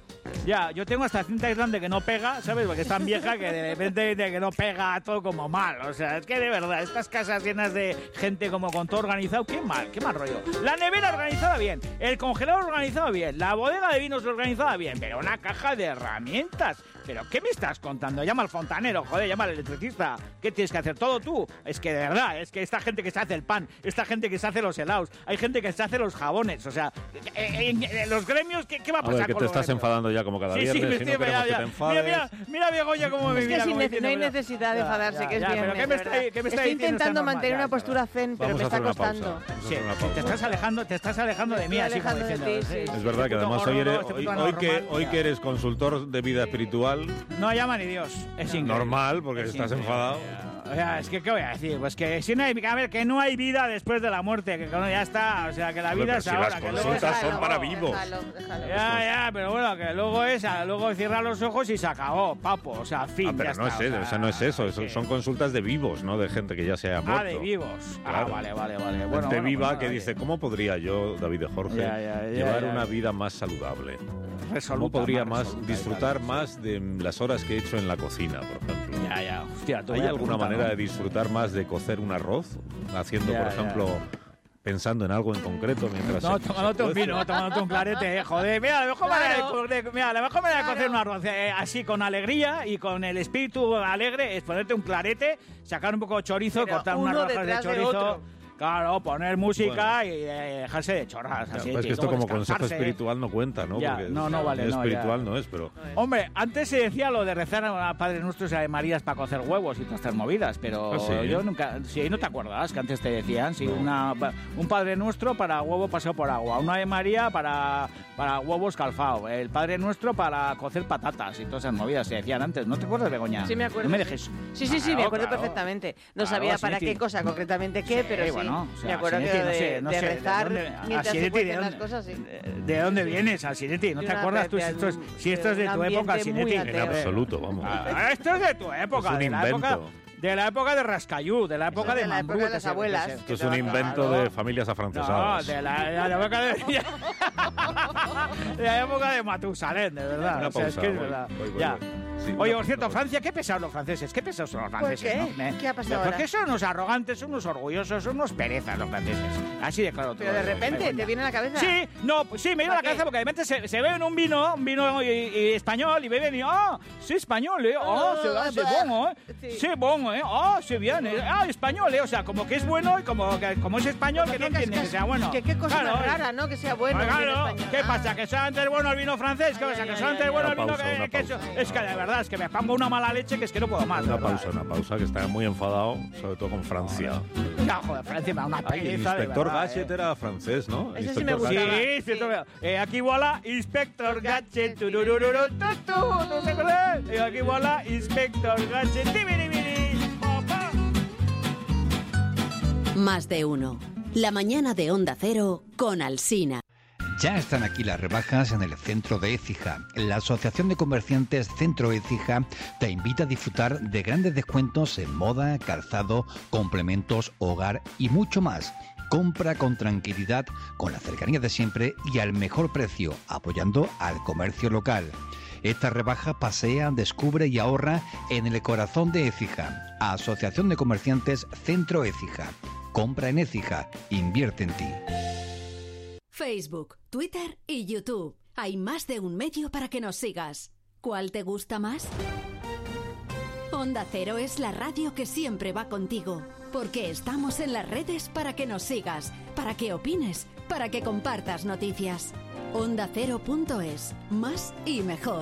Speaker 4: Ya, yo tengo hasta cinta aislante que no pega, ¿sabes? Porque es tan vieja que de repente de que no pega todo como mal. O sea, es que de verdad, estas casas llenas de gente como con todo organizado, qué mal, qué mal rollo. La nevera organizada bien, el congelador organizado bien, la bodega de vinos organizada bien, pero una caja de herramientas. ¿Pero qué me estás contando? Llama al fontanero, joder, llama al electricista. ¿Qué tienes que hacer? ¿Todo tú? Es que de verdad, es que esta gente que se hace el pan, esta gente que se hace los helados, hay gente que se hace los jabones, o sea, en, en, en los gremios, ¿qué, qué va a pasar?
Speaker 5: A ver, que
Speaker 4: con
Speaker 5: te
Speaker 4: los
Speaker 5: estás
Speaker 4: gremios?
Speaker 5: enfadando ya como cada
Speaker 4: Sí,
Speaker 5: viernes,
Speaker 4: sí, me
Speaker 5: si no
Speaker 4: estoy-
Speaker 5: queremos
Speaker 4: ya,
Speaker 5: que
Speaker 4: ya.
Speaker 5: te enfades.
Speaker 4: Mira, mira, mira Begoña cómo me
Speaker 3: Es que
Speaker 4: mira.
Speaker 3: sin
Speaker 4: como
Speaker 3: nece-
Speaker 4: diciendo,
Speaker 3: no hay
Speaker 4: mira.
Speaker 3: necesidad de
Speaker 4: Ya,
Speaker 3: enfadarse,
Speaker 4: ya,
Speaker 3: que es
Speaker 4: ya, pero
Speaker 3: viernes,
Speaker 4: ¿qué me
Speaker 3: de
Speaker 4: está-
Speaker 3: verdad.
Speaker 4: qué me está
Speaker 3: Estoy
Speaker 4: diciendo esta
Speaker 3: intentando
Speaker 4: norma?
Speaker 3: mantener
Speaker 4: Ya,
Speaker 3: una
Speaker 4: es verdad.
Speaker 3: postura zen, pero
Speaker 5: Vamos
Speaker 3: me
Speaker 5: a
Speaker 3: está
Speaker 5: hacer una
Speaker 3: costando.
Speaker 5: pausa. Vamos a
Speaker 4: Sí,
Speaker 5: hacer una
Speaker 4: sí, te
Speaker 5: pausa.
Speaker 4: estás alejando, te estás alejando de mí,
Speaker 3: Me
Speaker 4: así
Speaker 3: estoy
Speaker 4: como
Speaker 3: alejando de
Speaker 4: diciendo.
Speaker 3: ti, sí.
Speaker 4: sí,
Speaker 5: Es verdad que
Speaker 4: este puto
Speaker 5: además hoy,
Speaker 4: gordo,
Speaker 5: eres,
Speaker 4: este
Speaker 5: hoy,
Speaker 4: puto
Speaker 5: hoy que,
Speaker 4: anormal,
Speaker 5: hoy
Speaker 4: ya.
Speaker 5: que eres consultor de vida espiritual,
Speaker 4: No llama ni Dios, es increíble.
Speaker 5: normal, porque
Speaker 4: Es
Speaker 5: estás
Speaker 4: increíble,
Speaker 5: enfadado.
Speaker 4: ya. O sea, es que, ¿qué voy a decir? Pues que si no hay, a ver, que no hay vida después de la muerte, que no, ya está, o sea, que la
Speaker 5: Hombre,
Speaker 4: vida
Speaker 5: pero
Speaker 4: es
Speaker 5: si
Speaker 4: ahora.
Speaker 5: las
Speaker 4: que luego
Speaker 5: consultas
Speaker 4: es-
Speaker 5: son para vivos.
Speaker 3: Déjalo, déjalo.
Speaker 4: Ya, ya, pero bueno, que luego es, a- luego cierra los ojos y se acabó, papo, o sea, fin,
Speaker 5: Ah, pero
Speaker 4: ya
Speaker 5: no
Speaker 4: está,
Speaker 5: es eso, o sea, no es eso, eso
Speaker 4: sí.
Speaker 5: son consultas de vivos, no de gente que ya se ha muerto.
Speaker 4: Ah, de vivos. Ah,
Speaker 5: Claro.
Speaker 4: vale, vale, vale.
Speaker 5: Gente
Speaker 4: Bueno, bueno,
Speaker 5: viva
Speaker 4: pues nada,
Speaker 5: que
Speaker 4: oye.
Speaker 5: dice, ¿cómo podría yo, David de Jorge,
Speaker 4: Ya, ya, ya,
Speaker 5: llevar
Speaker 4: ya.
Speaker 5: una vida más saludable?
Speaker 4: Resoluta,
Speaker 5: ¿Cómo podría
Speaker 4: más
Speaker 5: más
Speaker 4: resoluta,
Speaker 5: disfrutar
Speaker 4: claro,
Speaker 5: más de las horas que he hecho en la cocina, por ejemplo?
Speaker 4: Ya, ya, hostia, te voy
Speaker 5: ¿Hay
Speaker 4: a
Speaker 5: alguna
Speaker 4: preguntar,
Speaker 5: manera
Speaker 4: ¿no?
Speaker 5: de disfrutar más de cocer un arroz? Haciendo,
Speaker 4: Ya,
Speaker 5: por
Speaker 4: ya.
Speaker 5: ejemplo, pensando en algo en concreto mientras...
Speaker 4: No,
Speaker 5: se-
Speaker 4: tomándote un
Speaker 5: se cuece.
Speaker 4: vino, tomándote un clarete, eh, joder. Mira, la mejor manera de,
Speaker 3: Claro.
Speaker 4: co- de- mira, la mejor manera de
Speaker 3: Claro.
Speaker 4: cocer un arroz eh, así con alegría y con el espíritu alegre es ponerte un clarete, sacar un poco de chorizo,
Speaker 3: Pero
Speaker 4: cortar
Speaker 3: uno
Speaker 4: unas rojas de
Speaker 3: detrás de
Speaker 4: chorizo.
Speaker 3: otro.
Speaker 4: Claro, poner música y eh, dejarse de chorras.
Speaker 5: Ya,
Speaker 4: Así,
Speaker 5: pues es que
Speaker 4: y
Speaker 5: esto
Speaker 4: luego
Speaker 5: como consejo
Speaker 4: descansarse.
Speaker 5: espiritual no cuenta, ¿no?
Speaker 4: Ya,
Speaker 5: Porque
Speaker 4: no, no vale, no,
Speaker 5: espiritual
Speaker 4: ya.
Speaker 5: no es, pero...
Speaker 4: Hombre, antes se decía lo de rezar a Padre Nuestro y a Marías para cocer huevos y todas estas movidas, pero
Speaker 5: ¿Ah, sí?
Speaker 4: yo nunca... Sí, ¿no te acuerdas que antes te decían? Sí, una, un Padre Nuestro para huevo paseo por agua, una de María para, para huevos calfao, el Padre Nuestro para cocer patatas y todas esas movidas se decían antes. ¿No te acuerdas, Begoña?
Speaker 3: Sí, me acuerdo.
Speaker 4: No me
Speaker 3: sí.
Speaker 4: dejes...
Speaker 3: Sí, sí, sí,
Speaker 4: Claro,
Speaker 3: me acuerdo
Speaker 4: claro.
Speaker 3: perfectamente. No
Speaker 4: Claro,
Speaker 3: sabía
Speaker 4: así
Speaker 3: para
Speaker 4: de
Speaker 3: qué
Speaker 4: ti.
Speaker 3: cosa concretamente qué,
Speaker 4: Sí,
Speaker 3: pero sí.
Speaker 4: bueno, o sea,
Speaker 3: me acuerdo que
Speaker 4: Asinetti, no
Speaker 3: de,
Speaker 4: sé, no
Speaker 3: de
Speaker 4: sé, ¿de
Speaker 3: rezar
Speaker 4: dónde-
Speaker 3: mientras se
Speaker 4: Asinetti, ¿de
Speaker 3: cuecen las
Speaker 4: dónde-
Speaker 3: cosas, sí.
Speaker 4: ¿De dónde vienes, Asinetti? ¿No
Speaker 3: De
Speaker 4: te
Speaker 3: una-
Speaker 4: acuerdas tú
Speaker 3: de-
Speaker 4: si esto es,
Speaker 3: de
Speaker 4: si esto es de
Speaker 3: un
Speaker 4: tu época,
Speaker 3: ambiente muy
Speaker 4: Asinetti?
Speaker 5: En
Speaker 3: ateo.
Speaker 5: absoluto, vamos.
Speaker 4: Ah, esto es de tu época,
Speaker 5: Es un
Speaker 4: de la época,
Speaker 5: invento.
Speaker 4: de la época de Rascayú, de la época
Speaker 3: es
Speaker 4: de
Speaker 3: de la
Speaker 4: Mambrú,
Speaker 3: época de
Speaker 4: que
Speaker 3: las
Speaker 4: se-
Speaker 3: abuelas.
Speaker 4: que se-
Speaker 5: Esto es
Speaker 3: que
Speaker 5: un
Speaker 3: te-
Speaker 5: invento
Speaker 4: claro.
Speaker 5: de familias
Speaker 4: No,
Speaker 5: afrancesadas.
Speaker 4: de la, de la época de, de la época de Matusalén, de verdad.
Speaker 5: Una
Speaker 4: O sea, es
Speaker 5: pausa,
Speaker 4: que es
Speaker 5: voy,
Speaker 4: verdad.
Speaker 5: voy, voy,
Speaker 4: Ya.
Speaker 5: voy. Sí,
Speaker 4: Oye,
Speaker 5: una
Speaker 4: por cierto,
Speaker 5: pausa.
Speaker 4: Francia, qué pesados los franceses, qué pesados son los franceses,
Speaker 3: qué?
Speaker 4: ¿no? ¿Eh?
Speaker 3: ¿Qué ha pasado
Speaker 4: Porque
Speaker 3: ahora?
Speaker 4: son unos arrogantes, son unos orgullosos, son unos perezas los franceses. Así de claro.
Speaker 3: Pero
Speaker 4: todo
Speaker 3: de
Speaker 4: eso,
Speaker 3: repente,
Speaker 4: Begoña.
Speaker 3: ¿te viene a la cabeza?
Speaker 4: Sí, no, pues sí, me viene a la
Speaker 3: ¿Para qué?
Speaker 4: cabeza porque de repente se, se beben un vino, un vino y, y español, y beben y, ah, sí, español, eh, ah,
Speaker 3: Ah,
Speaker 4: c'est ah, c'est
Speaker 3: bah,
Speaker 4: bon, eh,
Speaker 3: sí.
Speaker 4: c'est bon, eh, ah, c'est bien, eh, ah, español, eh, o sea, como que es bueno y como, que, como es español, que no
Speaker 3: Qué
Speaker 4: entiende que
Speaker 3: cascas-
Speaker 4: sea bueno.
Speaker 3: Que qué cosa
Speaker 4: Claro,
Speaker 3: más rara, ¿no? Que sea bueno.
Speaker 4: pues
Speaker 3: el vino
Speaker 4: claro,
Speaker 3: español.
Speaker 4: ¿qué
Speaker 3: Ah.
Speaker 4: pasa? ¿Que solamente es bueno el vino francés? ¿Qué
Speaker 3: Ay,
Speaker 4: pasa?
Speaker 3: ay,
Speaker 4: ¿Que
Speaker 3: ay,
Speaker 4: solamente
Speaker 3: ay,
Speaker 4: es bueno
Speaker 5: ay.
Speaker 4: el vino
Speaker 5: Una pausa,
Speaker 4: que,
Speaker 5: una
Speaker 4: que eso?
Speaker 5: pausa.
Speaker 4: Es que de verdad, es que me pongo una mala leche que es que no puedo más.
Speaker 5: Una
Speaker 4: de verdad.
Speaker 5: pausa, una pausa, que está muy enfadado, sobre todo con Francia.
Speaker 4: Ya, joder, Francia me da una
Speaker 5: Ay, el
Speaker 4: pereza, de
Speaker 5: inspector
Speaker 4: verdad,
Speaker 5: Gadget
Speaker 4: eh.
Speaker 5: era francés, ¿no?
Speaker 3: Ese
Speaker 5: El
Speaker 3: sí me
Speaker 5: inspector
Speaker 4: Sí,
Speaker 3: gustaba.
Speaker 5: Gadget.
Speaker 4: sí, todo bien. Eh, aquí voilà, Inspector Gadget, tururururu, tu, tu, ¿no se acuerdan? Eh, aquí voilà, Inspector Gadget, tibiribiri, papá.
Speaker 7: Más de uno. La mañana de Onda Cero con Alsina.
Speaker 8: Ya están aquí las rebajas en el centro de Écija. La Asociación de Comerciantes Centro Écija te invita a disfrutar de grandes descuentos en moda, calzado, complementos, hogar y mucho más. Compra con tranquilidad, con la cercanía de siempre y al mejor precio, apoyando al comercio local. Esta rebaja pasea, descubre y ahorra en el corazón de Écija. Asociación de Comerciantes Centro Écija. Compra en Écija, invierte en ti.
Speaker 7: Facebook, Twitter y YouTube. Hay más de un medio para que nos sigas. ¿Cuál te gusta más? Onda Cero es la radio que siempre va contigo, porque estamos en las redes para que nos sigas, para que opines, para que compartas noticias. Onda Cero punto es, más y mejor.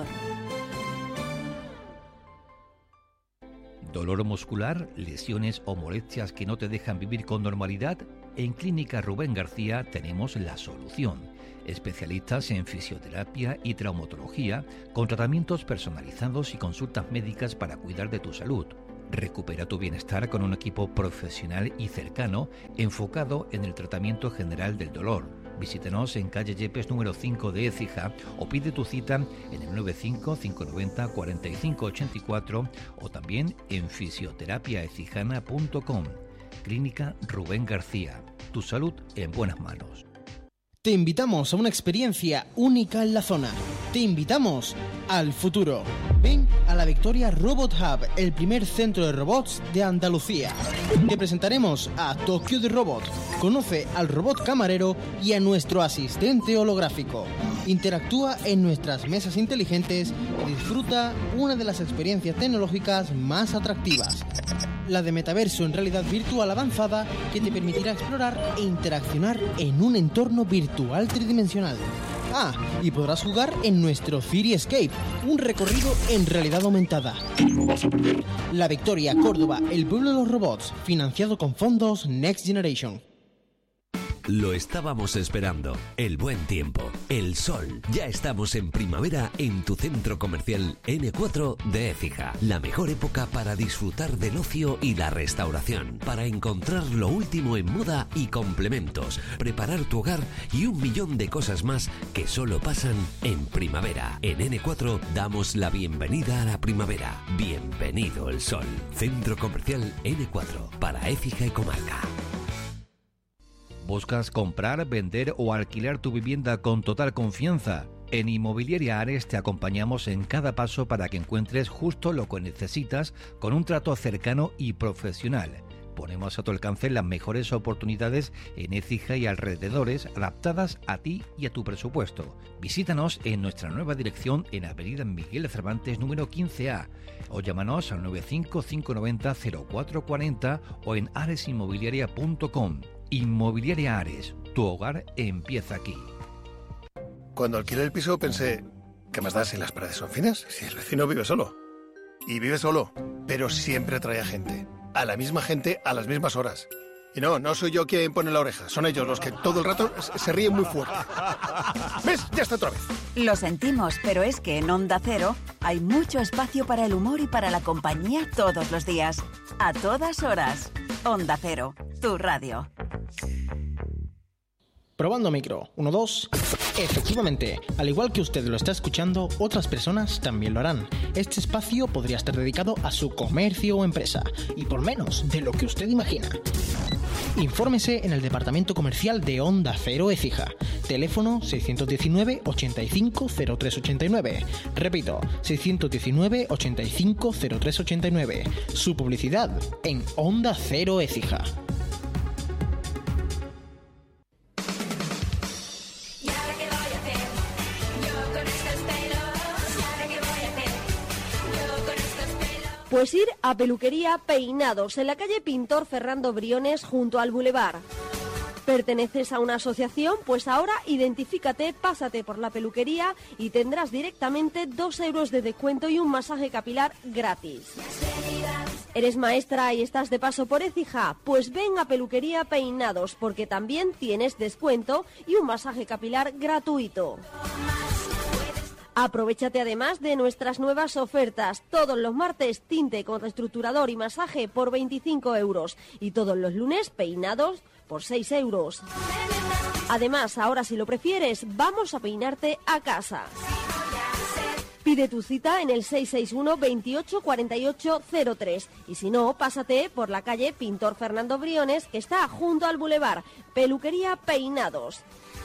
Speaker 8: ¿Dolor muscular, lesiones o molestias que no te dejan vivir con normalidad? En Clínica Rubén García tenemos la solución. Especialistas en fisioterapia y traumatología, con tratamientos personalizados y consultas médicas para cuidar de tu salud. Recupera tu bienestar con un equipo profesional y cercano, enfocado en el tratamiento general del dolor. Visítanos en calle Yepes número cinco de Écija o pide tu cita en el nueve cinco, cinco nueve cero, cuatro cinco ocho cuatro o también en fisioterapiaecijana punto com. Clínica Rubén García. Tu salud en buenas manos.
Speaker 9: Te invitamos a una experiencia única en la zona. Te invitamos al futuro. Ven a la Victoria Robot Hub, el primer centro de robots de Andalucía. Te presentaremos a Tokyo de Robot. Conoce al robot camarero y a nuestro asistente holográfico. Interactúa en nuestras mesas inteligentes y disfruta una de las experiencias tecnológicas más atractivas. La de metaverso en realidad virtual avanzada que te permitirá explorar e interaccionar en un entorno virtual tridimensional. Ah, y podrás jugar en nuestro City Escape, un recorrido en realidad aumentada.
Speaker 10: No vas a perder.
Speaker 9: La Victoria, Córdoba, el pueblo de los robots, financiado con fondos Next Generation.
Speaker 11: Lo estábamos esperando. El buen tiempo, el sol. Ya estamos en primavera en tu centro comercial ene cuatro de Écija. La mejor época para disfrutar del ocio y la restauración. Para encontrar lo último en moda y complementos. Preparar tu hogar y un millón de cosas más que solo pasan en primavera. En ene cuatro damos la bienvenida a la primavera. Bienvenido el sol. Centro comercial ene cuatro para Écija y comarca.
Speaker 8: ¿Buscas comprar, vender o alquilar tu vivienda con total confianza? En Inmobiliaria Ares te acompañamos en cada paso para que encuentres justo lo que necesitas con un trato cercano y profesional. Ponemos a tu alcance las mejores oportunidades en Écija y alrededores, adaptadas a ti y a tu presupuesto. Visítanos en nuestra nueva dirección en Avenida Miguel de Cervantes número quince A o llámanos al nueve cinco cinco nueve cero cero cuatro cuatro cero o en ares inmobiliaria punto com. Inmobiliaria Ares, tu hogar empieza aquí.
Speaker 12: Cuando alquilé el piso pensé, ¿qué más da si las paredes son finas? Si el vecino vive solo. Y vive solo, pero siempre trae a gente. A la misma gente, a las mismas horas. Y no, no soy yo quien pone la oreja, son ellos los que todo el rato se ríen muy fuerte. ¿Ves? Ya está otra vez.
Speaker 13: Lo sentimos, pero es que en Onda Cero hay mucho espacio para el humor y para la compañía todos los días. A todas horas. Onda Cero, tu radio.
Speaker 9: Probando micro. Uno, dos. Efectivamente, al igual que usted lo está escuchando, otras personas también lo harán. Este espacio podría estar dedicado a su comercio o empresa, y por menos de lo que usted imagina. Infórmese en el departamento comercial de Onda Cero Écija. Teléfono seiscientos diecinueve ochenta y cinco cero tres ochenta y nueve. Repito, seiscientos diecinueve ochenta y cinco cero tres ochenta y nueve. Su publicidad en Onda Cero Écija.
Speaker 14: Pues ir a Peluquería Peinados, en la calle Pintor Fernando Briones, junto al Boulevard. ¿Perteneces a una asociación? Pues ahora identifícate, pásate por la peluquería y tendrás directamente dos euros de descuento y un masaje capilar gratis. ¿Eres maestra y estás de paso por Écija? Pues ven a Peluquería Peinados, porque también tienes descuento y un masaje capilar gratuito. Aprovéchate además de nuestras nuevas ofertas. Todos los martes, tinte con reestructurador y masaje por veinticinco euros. Y todos los lunes, peinados por seis euros. Además, ahora si lo prefieres, vamos a peinarte a casa. Pide tu cita en el seis seis uno veintiocho cuarenta y ocho cero tres. Y si no, pásate por la calle Pintor Fernando Briones, que está junto al Boulevard. Peluquería Peinados.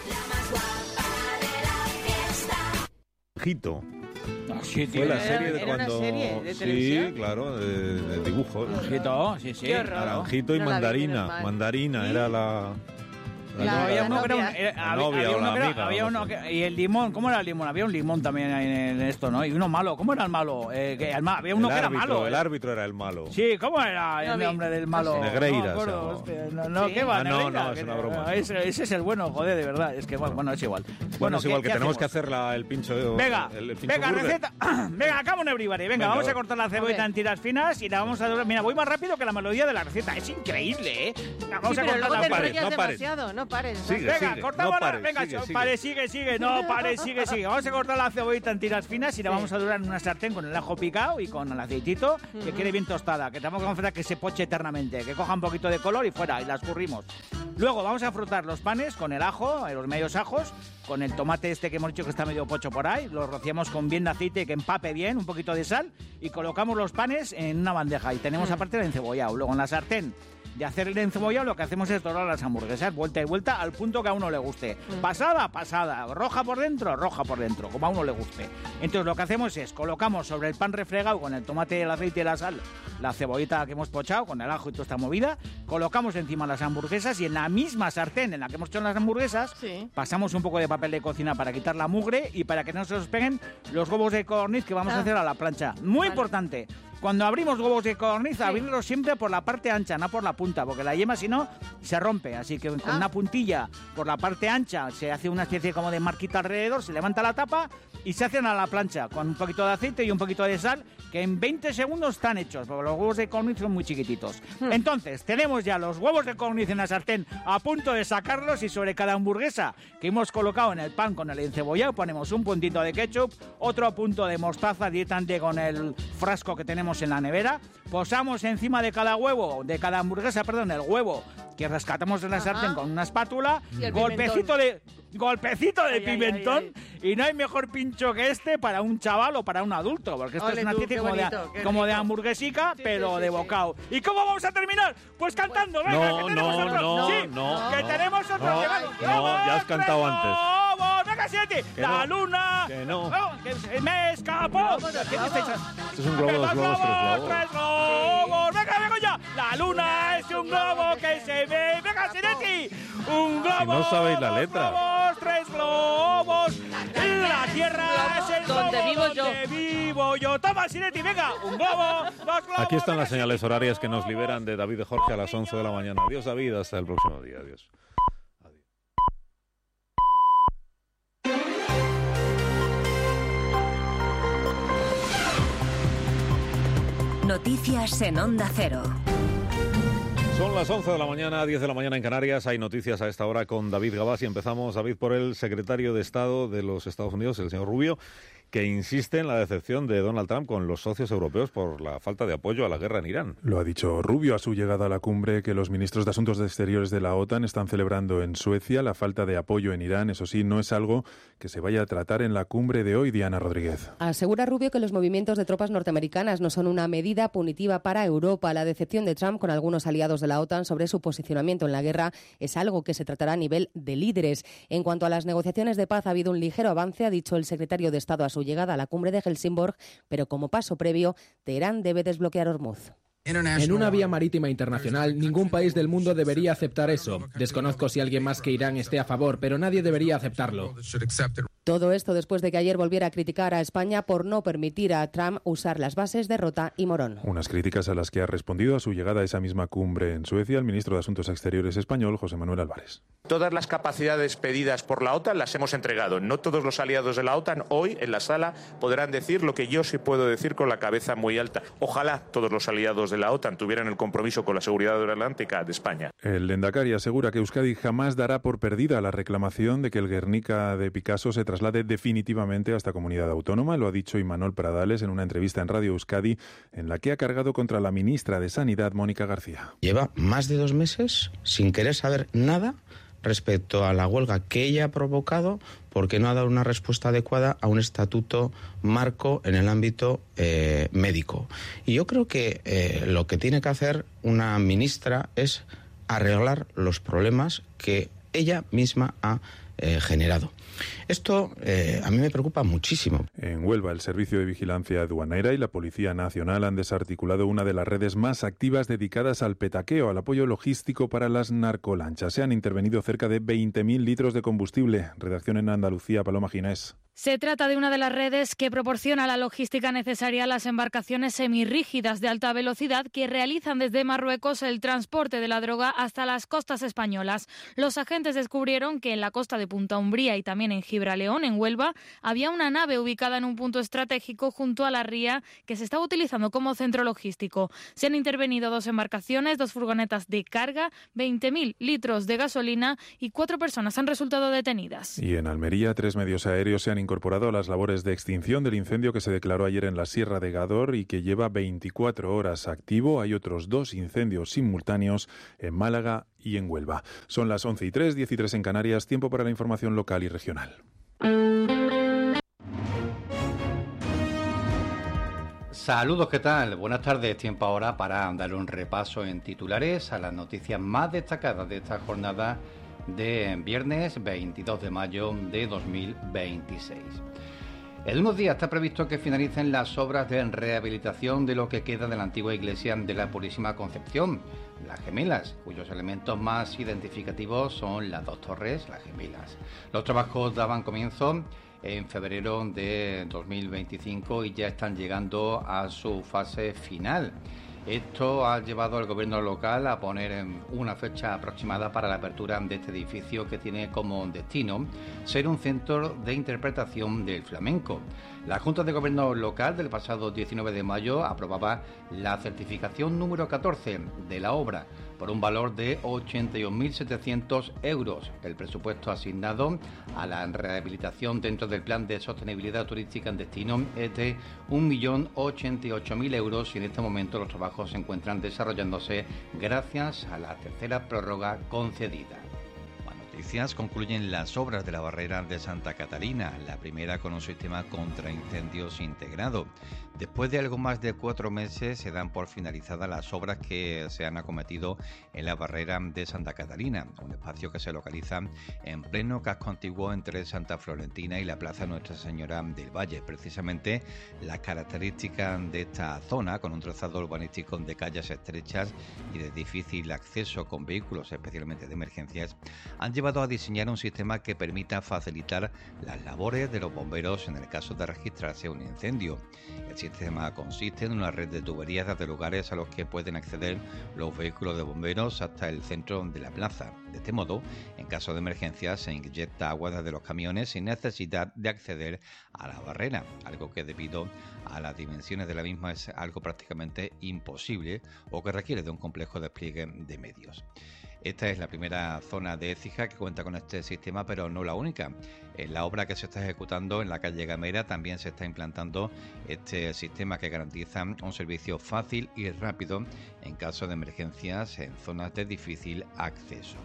Speaker 5: Hito.
Speaker 4: Ah, sí,
Speaker 5: Fue la serie de
Speaker 3: ¿Era
Speaker 5: cuando...
Speaker 3: una serie de
Speaker 5: sí,
Speaker 3: televisión?
Speaker 5: claro, de, de dibujos.
Speaker 4: Naranjito, sí, sí.
Speaker 5: Naranjito y
Speaker 3: No la vi,
Speaker 5: mandarina.
Speaker 3: menos mal.
Speaker 5: Mandarina era la... La,
Speaker 3: La-
Speaker 5: novia,
Speaker 4: Había uno
Speaker 5: ¿no?
Speaker 4: que era un-
Speaker 3: novia.
Speaker 4: era-
Speaker 5: La
Speaker 4: había-
Speaker 5: novia
Speaker 4: había
Speaker 5: o
Speaker 4: uno
Speaker 5: la
Speaker 4: que era-
Speaker 5: amiga,
Speaker 4: había
Speaker 5: no
Speaker 4: uno
Speaker 5: sé.
Speaker 4: que- y el limón, ¿cómo era el limón? Había un limón también en, en esto, ¿no? Y uno malo, ¿cómo era el malo? Eh, que el ma- había uno
Speaker 5: el
Speaker 4: que era
Speaker 5: árbitro,
Speaker 4: malo.
Speaker 5: El
Speaker 4: eh.
Speaker 5: árbitro era el malo.
Speaker 4: Sí, ¿cómo era
Speaker 3: No
Speaker 4: el
Speaker 3: vi.
Speaker 4: nombre del malo?
Speaker 5: Negreira,
Speaker 4: No, me acuerdo,
Speaker 5: se llamaba.
Speaker 4: hostia, no, no,
Speaker 5: Sí.
Speaker 4: ¿qué va?
Speaker 5: Ah, no,
Speaker 4: Negreira,
Speaker 5: no, es
Speaker 4: que
Speaker 5: una
Speaker 4: no,
Speaker 5: broma.
Speaker 4: Ese, ese es el bueno, joder, de verdad. Es que, bueno, bueno, es igual.
Speaker 5: Bueno, es igual que
Speaker 4: ¿qué
Speaker 5: tenemos que
Speaker 4: hacemos?
Speaker 5: hacer la- el pincho.
Speaker 4: Venga,
Speaker 5: el, el pincho
Speaker 4: venga,
Speaker 5: burger.
Speaker 4: receta. Venga, come on everybody. Venga,
Speaker 5: Venga,
Speaker 4: vamos a
Speaker 5: va.
Speaker 4: cortar la cebolla
Speaker 3: Joder.
Speaker 4: en tiras finas y la vamos a... Mira, voy más rápido que la melodía de la receta. Es increíble, ¿eh? Venga, vamos
Speaker 3: Sí,
Speaker 4: a
Speaker 3: pero
Speaker 4: cortar
Speaker 3: luego
Speaker 4: la
Speaker 3: te
Speaker 5: pares,
Speaker 3: enrollas
Speaker 5: no pares.
Speaker 3: demasiado, no pares.
Speaker 5: Sigue,
Speaker 4: Venga,
Speaker 5: sigue,
Speaker 4: cortamos
Speaker 5: no
Speaker 4: la-
Speaker 5: pares,
Speaker 4: venga,
Speaker 5: sigue, sigue.
Speaker 4: pare, sigue, sigue, no, pare, sigue, sigue. Vamos a cortar la cebollita en tiras finas y la vamos a durar en una sartén con el ajo picado y con el aceitito, que
Speaker 3: Ujú.
Speaker 4: quede bien tostada, que tampoco vamos a hacer que se poche eternamente, que coja un poquito de color y fuera, y la escurrimos. Luego vamos a frotar los panes con el ajo, eh, los medios ajos, con el tomate este que hemos dicho que está medio pocho por ahí, lo rociamos con bien de aceite que empape bien, un poquito de sal, y colocamos los panes en una bandeja y tenemos aparte el encebollado. Luego en la sartén de hacer el encebollado, lo que hacemos es dorar las hamburguesas, vuelta y vuelta, al punto que a uno le guste. Mm. Pasada, pasada, roja por dentro, roja por dentro, como a uno le guste. Entonces lo que hacemos es, colocamos sobre el pan refregado con el tomate, el aceite y la sal, la cebollita que hemos pochado, con el ajo y toda esta movida, colocamos encima las hamburguesas y en la misma sartén en la que hemos hecho las hamburguesas, sí. pasamos un poco de papel de cocina para quitar la mugre y para que no se nos peguen los huevos de codorniz que vamos ah. a hacer a la plancha. Muy vale. importante. Cuando abrimos huevos de codorniz, sí. abrirlos siempre por la parte ancha, no por la punta, porque la yema, si no, se rompe. Así que con ah. una puntilla por la parte ancha se hace una especie como de marquita alrededor, se levanta la tapa y se hacen a la plancha con un poquito de aceite y un poquito de sal, que en veinte segundos están hechos, porque los huevos de codorniz son muy chiquititos. Hmm. Entonces, tenemos ya los huevos de codorniz en la sartén a punto de sacarlos y sobre cada hamburguesa que hemos colocado en el pan con el encebollado ponemos un puntito de ketchup, otro punto de mostaza directamente con el frasco que tenemos en la nevera, posamos encima de cada huevo, de cada hamburguesa, perdón, el huevo que rescatamos de la Ajá. sartén con una espátula, golpecito de golpecito de ay, pimentón ay, ay, ay. y no hay mejor pincho que este para un chaval o para un adulto, porque esto Ole es una especie como, bonito, de, como de hamburguesica, sí, pero sí, sí, de bocado. Sí. ¿Y cómo vamos a terminar? Pues cantando, pues, venga, no, que tenemos
Speaker 5: no,
Speaker 4: otro.
Speaker 5: No,
Speaker 4: sí,
Speaker 5: no,
Speaker 4: que
Speaker 5: no,
Speaker 4: tenemos otro.
Speaker 5: No,
Speaker 4: que
Speaker 5: no, no, ya has cantado antes.
Speaker 4: ¡Vamos, venga, siete! La
Speaker 5: no,
Speaker 4: luna.
Speaker 5: Que no.
Speaker 4: Oh, que se me escapó. ¿Qué estáis?
Speaker 5: Esto es un globo, dos globos, tres globos.
Speaker 4: Tres globos. Venga, venga ya. La luna es un globo que se ve. Venga, Sinetti. Un globo.
Speaker 5: Si no sabéis la letra.
Speaker 4: Dos globos, tres globos. La tierra es el globo
Speaker 3: donde vivo yo.
Speaker 4: Donde vivo yo. Toma, Sinetti, venga. Un globo, dos globos.
Speaker 5: Aquí están las señales horarias que nos liberan de David y Jorge a las once de la mañana. Adiós, David. Hasta el próximo día. Adiós.
Speaker 10: Noticias en Onda Cero.
Speaker 5: Son las once de la mañana, diez de la mañana en Canarias. Hay noticias a esta hora con David Gabás y empezamos, David, por el secretario de Estado de los Estados Unidos, el señor Rubio, que insiste en la decepción de Donald Trump con los socios europeos por la falta de apoyo a la guerra en Irán.
Speaker 15: Lo ha dicho Rubio a su llegada a la cumbre que los ministros de Asuntos Exteriores de la OTAN están celebrando en Suecia. La falta de apoyo en Irán, eso sí, no es algo que se vaya a tratar en la cumbre de hoy. Diana Rodríguez.
Speaker 16: Asegura Rubio que los movimientos de tropas norteamericanas no son una medida punitiva para Europa. La decepción de Trump con algunos aliados de la OTAN sobre su posicionamiento en la guerra es algo que se tratará a nivel de líderes. En cuanto a las negociaciones de paz, ha habido un ligero avance, ha dicho el secretario de Estado a su llegada a la cumbre de Helsingborg, pero como paso previo, Teherán debe desbloquear Hormuz.
Speaker 17: En una vía marítima internacional, ningún país del mundo debería aceptar eso. Desconozco si alguien más que Irán esté a favor, pero nadie debería aceptarlo.
Speaker 16: Todo esto después de que ayer volviera a criticar a España por no permitir a Trump usar las bases de Rota y Morón.
Speaker 15: Unas críticas a las que ha respondido a su llegada a esa misma cumbre en Suecia el ministro de Asuntos Exteriores español, José Manuel Álvarez.
Speaker 18: Todas las capacidades pedidas por la OTAN las hemos entregado. No todos los aliados de la OTAN hoy en la sala podrán decir lo que yo sí puedo decir con la cabeza muy alta. Ojalá todos los aliados de la OTAN tuvieran el compromiso con la seguridad atlántica de España.
Speaker 15: El Lehendakari asegura que Euskadi jamás dará por perdida la reclamación de que el Guernica de Picasso se traslade definitivamente a esta comunidad autónoma. Lo ha dicho Imanol Pradales en una entrevista en Radio Euskadi en la que ha cargado contra la ministra de Sanidad, Mónica García.
Speaker 19: Lleva más de dos meses sin querer saber nada respecto a la huelga que ella ha provocado porque no ha dado una respuesta adecuada a un estatuto marco en el ámbito eh, médico. Y yo creo que eh, lo que tiene que hacer una ministra es arreglar los problemas que ella misma ha eh, generado. Esto eh, a mí me preocupa muchísimo.
Speaker 15: En Huelva, el Servicio de Vigilancia Aduanera y la Policía Nacional han desarticulado una de las redes más activas dedicadas al petaqueo, al apoyo logístico para las narcolanchas. Se han intervenido cerca de veinte mil litros de combustible. Redacción en Andalucía, Paloma Ginés.
Speaker 20: Se trata de una de las redes que proporciona la logística necesaria a las embarcaciones semirrígidas de alta velocidad que realizan desde Marruecos el transporte de la droga hasta las costas españolas. Los agentes descubrieron que en la costa de Punta Umbría y también en Gibraleón, en Huelva, había una nave ubicada en un punto estratégico junto a la ría que se estaba utilizando como centro logístico. Se han intervenido dos embarcaciones, dos furgonetas de carga, veinte mil litros de gasolina y cuatro personas han resultado detenidas.
Speaker 15: Y en Almería, tres medios aéreos se han incorporado a las labores de extinción del incendio que se declaró ayer en la Sierra de Gádor y que lleva veinticuatro horas activo. Hay otros dos incendios simultáneos en Málaga y en Huelva. Son las once y tres, diez y tres en Canarias, tiempo para la información local y regional.
Speaker 10: Saludos, ¿qué tal? Buenas tardes, tiempo ahora para dar un repaso en titulares a las noticias más destacadas de esta jornada de viernes veintidós de mayo de dos mil veintiséis. En unos días está previsto que finalicen las obras de rehabilitación de lo que queda de la antigua iglesia de la Purísima Concepción, las Gemelas, cuyos elementos más identificativos son las dos torres, las gemelas. Los trabajos daban comienzo en febrero de dos mil veinticinco y ya están llegando a su fase final. Esto ha llevado al gobierno local a poner en una fecha aproximada para la apertura de este edificio, que tiene como destino ser un centro de interpretación del flamenco. La Junta de Gobierno local del pasado diecinueve de mayo aprobaba la certificación número catorce de la obra por un valor de ochenta y un mil setecientos euros. El presupuesto asignado a la rehabilitación dentro del Plan de Sostenibilidad Turística en destino es de un millón ochenta y ocho mil euros y en este momento los trabajos se encuentran desarrollándose gracias a la tercera prórroga concedida.
Speaker 8: Noticias concluyen las obras de la barrera de Santa Catalina, la primera con un sistema contra incendios integrado. Después de algo más de cuatro meses se dan por finalizadas las obras que se han acometido en la barrera de Santa Catalina, un espacio que se localiza en pleno casco antiguo entre Santa Florentina y la Plaza Nuestra Señora del Valle. Precisamente las características de esta zona, con un trazado urbanístico de calles estrechas y de difícil acceso con vehículos, especialmente de emergencias, han llevado a diseñar un sistema que permita facilitar las labores de los bomberos en el caso de registrarse un incendio. El sistema consiste en una red de tuberías desde lugares a los que pueden acceder los vehículos de bomberos hasta el centro de la plaza. De este modo, en caso de emergencia, se inyecta agua desde los camiones sin necesidad de acceder a la barrera, algo que debido a las dimensiones de la misma es algo prácticamente imposible o que requiere de un complejo despliegue de medios. Esta es la primera zona de Écija que cuenta con este sistema, pero no la única. En la obra que se está ejecutando en la calle Gamera también se está implantando este sistema que garantiza un servicio fácil y rápido en caso de emergencias en zonas de difícil acceso.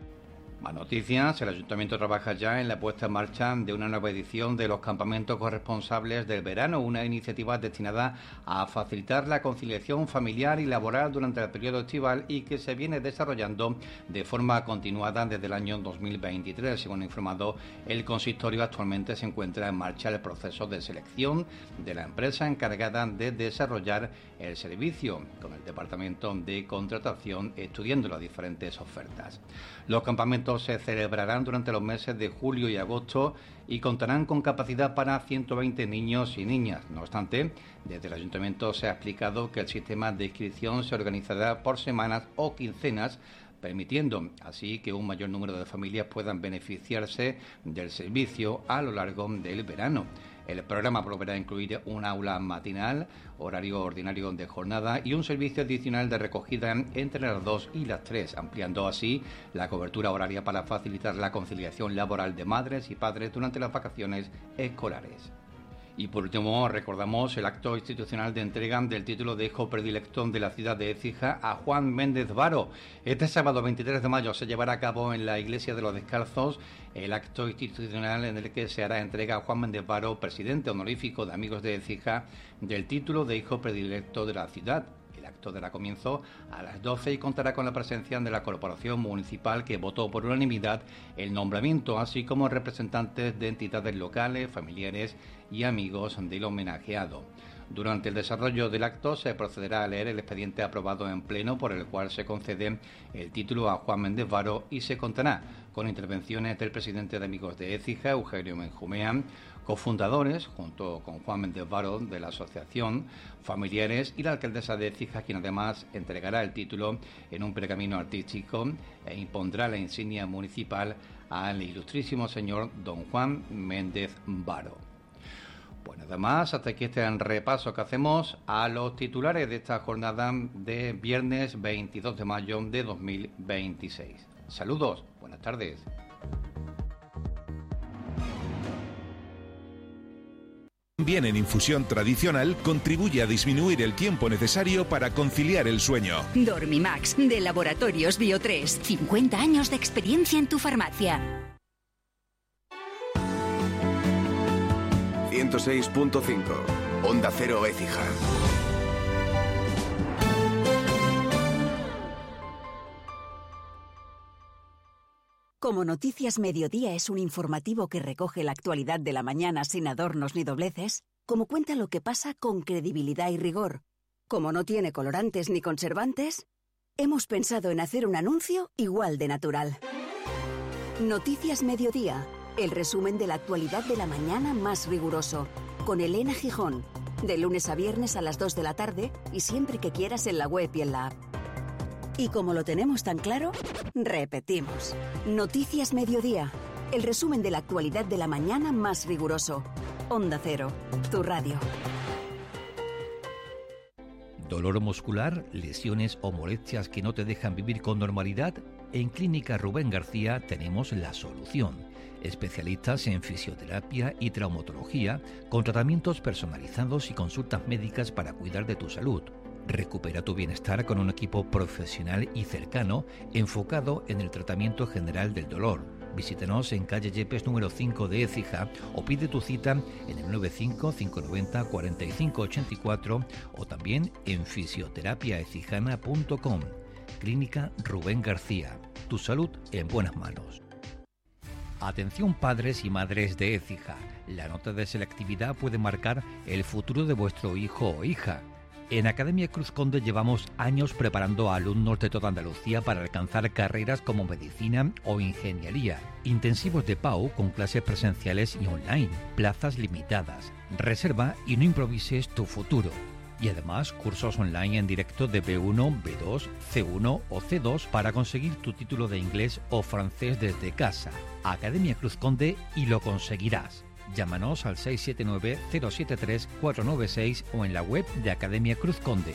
Speaker 10: Más noticias, el Ayuntamiento trabaja ya en la puesta en marcha de una nueva edición de los campamentos corresponsables del verano, una iniciativa destinada a facilitar la conciliación familiar y laboral durante el periodo estival y que se viene desarrollando de forma continuada desde el año dos mil veintitrés. Según ha informado el consistorio, actualmente se encuentra en marcha el proceso de selección de la empresa encargada de desarrollar el servicio, con el Departamento de Contratación estudiando las diferentes ofertas. Los campamentos se celebrarán durante los meses de julio y agosto y contarán con capacidad para ciento veinte niños y niñas. No obstante, desde el Ayuntamiento se ha explicado que el sistema de inscripción se organizará por semanas o quincenas, permitiendo así que un mayor número de familias puedan beneficiarse del servicio a lo largo del verano. El programa volverá a incluir un aula matinal, horario ordinario de jornada y un servicio adicional de recogida entre las dos y las tres, ampliando así la cobertura horaria para facilitar la conciliación laboral de madres y padres durante las vacaciones escolares. Y por último, recordamos el acto institucional de entrega del título de hijo predilecto de la ciudad de Écija a Juan Méndez Varo. Este sábado veintitrés de mayo se llevará a cabo en la Iglesia de los Descalzos el acto institucional en el que se hará entrega a Juan Méndez Varo, presidente honorífico de Amigos de Écija, del título de hijo predilecto de la ciudad. El acto dará comienzo a las doce y contará con la presencia de la Corporación Municipal, que votó por unanimidad el nombramiento, así como representantes de entidades locales, familiares y amigos del homenajeado. Durante el desarrollo del acto se procederá a leer el expediente aprobado en pleno por el cual se concede el título a Juan Méndez Varo y se contará con intervenciones del presidente de Amigos de Écija, Eugenio Benjumea, cofundadores, junto con Juan Méndez Varo, de la asociación, familiares y la alcaldesa de Écija, quien además entregará el título en un pergamino artístico e impondrá la insignia municipal al ilustrísimo señor don Juan Méndez Varo. Bueno, además, hasta aquí este repaso que hacemos a los titulares de esta jornada de viernes veintidós de mayo de dos mil veintiséis. Saludos, buenas tardes.
Speaker 21: Bien en infusión tradicional contribuye a disminuir el tiempo necesario para conciliar el sueño.
Speaker 22: Dormimax, de Laboratorios Bio tres. cincuenta años de experiencia en tu farmacia.
Speaker 23: ciento seis punto cinco.
Speaker 1: Onda Cero Écija.
Speaker 13: Como Noticias Mediodía es un informativo que recoge la actualidad de la mañana sin adornos ni dobleces, como cuenta lo que pasa con credibilidad y rigor, como no tiene colorantes ni conservantes, hemos pensado en hacer un anuncio igual de natural. Noticias Mediodía, el resumen de la actualidad de la mañana más riguroso, con Elena Gijón, de lunes a viernes a las dos de la tarde y siempre que quieras en la web y en la app. Y como lo tenemos tan claro, repetimos. Noticias Mediodía, el resumen de la actualidad de la mañana más riguroso. Onda Cero, tu radio.
Speaker 8: ¿Dolor muscular, lesiones o molestias que no te dejan vivir con normalidad? En Clínica Rubén García tenemos la solución. Especialistas en fisioterapia y traumatología, con tratamientos personalizados y consultas médicas para cuidar de tu salud. Recupera tu bienestar con un equipo profesional y cercano, enfocado en el tratamiento general del dolor. Visítanos en calle Yepes número cinco de Écija o pide tu cita en el nueve cinco, cinco nueve cero, cuatro cinco ocho cuatro o también en fisioterapiaecijana punto com. Clínica Rubén García. Tu salud en buenas manos. Atención padres y madres de Écija. La nota de selectividad puede marcar el futuro de vuestro hijo o hija. En Academia Cruz Conde llevamos años preparando a alumnos de toda Andalucía para alcanzar carreras como medicina o ingeniería. Intensivos de P A U con clases presenciales y online, plazas limitadas. Reserva y no improvises tu futuro. Y además cursos online en directo de B uno, B dos, C uno o C dos para conseguir tu título de inglés o francés desde casa. Academia Cruz Conde y lo conseguirás. Llámanos al seis siete nueve, cero siete tres, cuatro nueve seis o en la web de Academia Cruz Conde.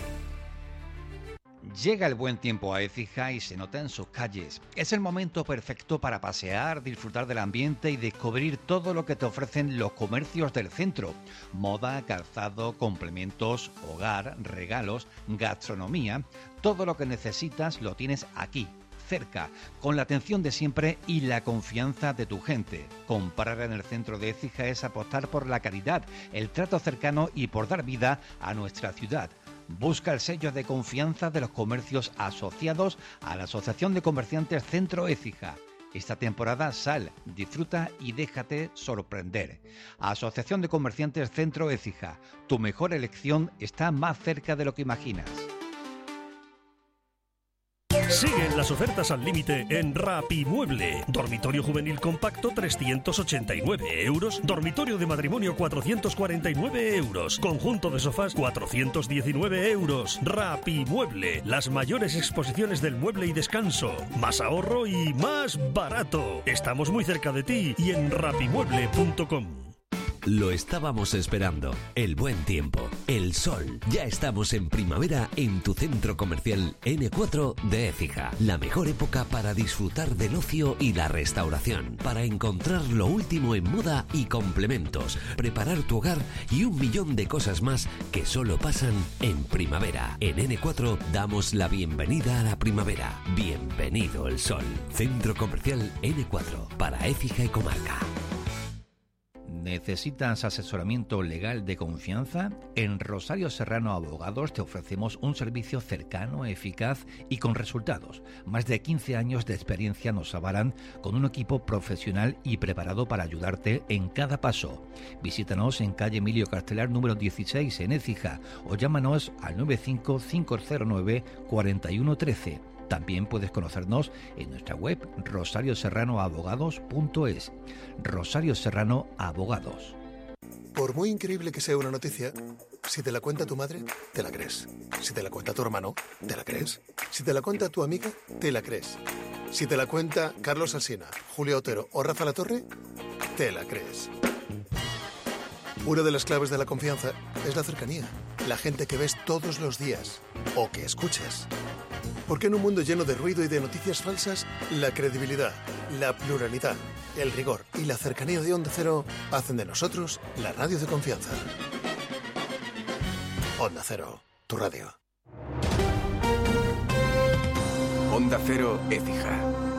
Speaker 8: Llega el buen tiempo a Écija y se nota en sus calles. Es el momento perfecto para pasear, disfrutar del ambiente y descubrir todo lo que te ofrecen los comercios del centro. Moda, calzado, complementos, hogar, regalos, gastronomía. Todo lo que necesitas lo tienes aquí, cerca, con la atención de siempre y la confianza de tu gente. Comprar en el centro de Écija es apostar por la calidad, el trato cercano y por dar vida a nuestra ciudad. Busca el sello de confianza de los comercios asociados a la Asociación de Comerciantes Centro Écija. Esta temporada sal, disfruta y déjate sorprender. Asociación de Comerciantes Centro Écija. Tu mejor elección está más cerca de lo que imaginas.
Speaker 2: Siguen las ofertas al límite en Rapimueble. Dormitorio juvenil compacto trescientos ochenta y nueve euros. Dormitorio de matrimonio cuatrocientos cuarenta y nueve euros. Conjunto de sofás cuatrocientos diecinueve euros. Rapimueble. Las mayores exposiciones del mueble y descanso. Más ahorro y más barato. Estamos muy cerca de ti y en rapimueble punto com.
Speaker 11: Lo estábamos esperando. El buen tiempo, el sol. Ya estamos en primavera en tu centro comercial ene cuatro de Écija. La mejor época para disfrutar del ocio y la restauración. Para encontrar lo último en moda y complementos. Preparar tu hogar y un millón de cosas más que solo pasan en primavera. En ene cuatro damos la bienvenida a la primavera. Bienvenido el sol. Centro comercial ene cuatro para Écija y comarca.
Speaker 8: ¿Necesitas asesoramiento legal de confianza? En Rosario Serrano Abogados te ofrecemos un servicio cercano, eficaz y con resultados. Más de quince años de experiencia nos avalan con un equipo profesional y preparado para ayudarte en cada paso. Visítanos en calle Emilio Castelar número dieciséis en Écija o llámanos al nueve cinco, cinco cero nueve, cuatro uno uno tres. También puedes conocernos en nuestra web rosario serrano abogados punto es. Rosario Serrano Abogados.
Speaker 12: Por muy increíble que sea una noticia, si te la cuenta tu madre, te la crees. Si te la cuenta tu hermano, te la crees. Si te la cuenta tu amiga, te la crees. Si te la cuenta Carlos Alsina, Julio Otero o Rafa Latorre, te la crees. Una de las claves de la confianza es la cercanía. La gente que ves todos los días o que escuchas. Porque en un mundo lleno de ruido y de noticias falsas, la credibilidad, la pluralidad, el rigor y la cercanía de Onda Cero hacen de nosotros la radio de confianza. Onda Cero, tu radio.
Speaker 1: Onda Cero Écija.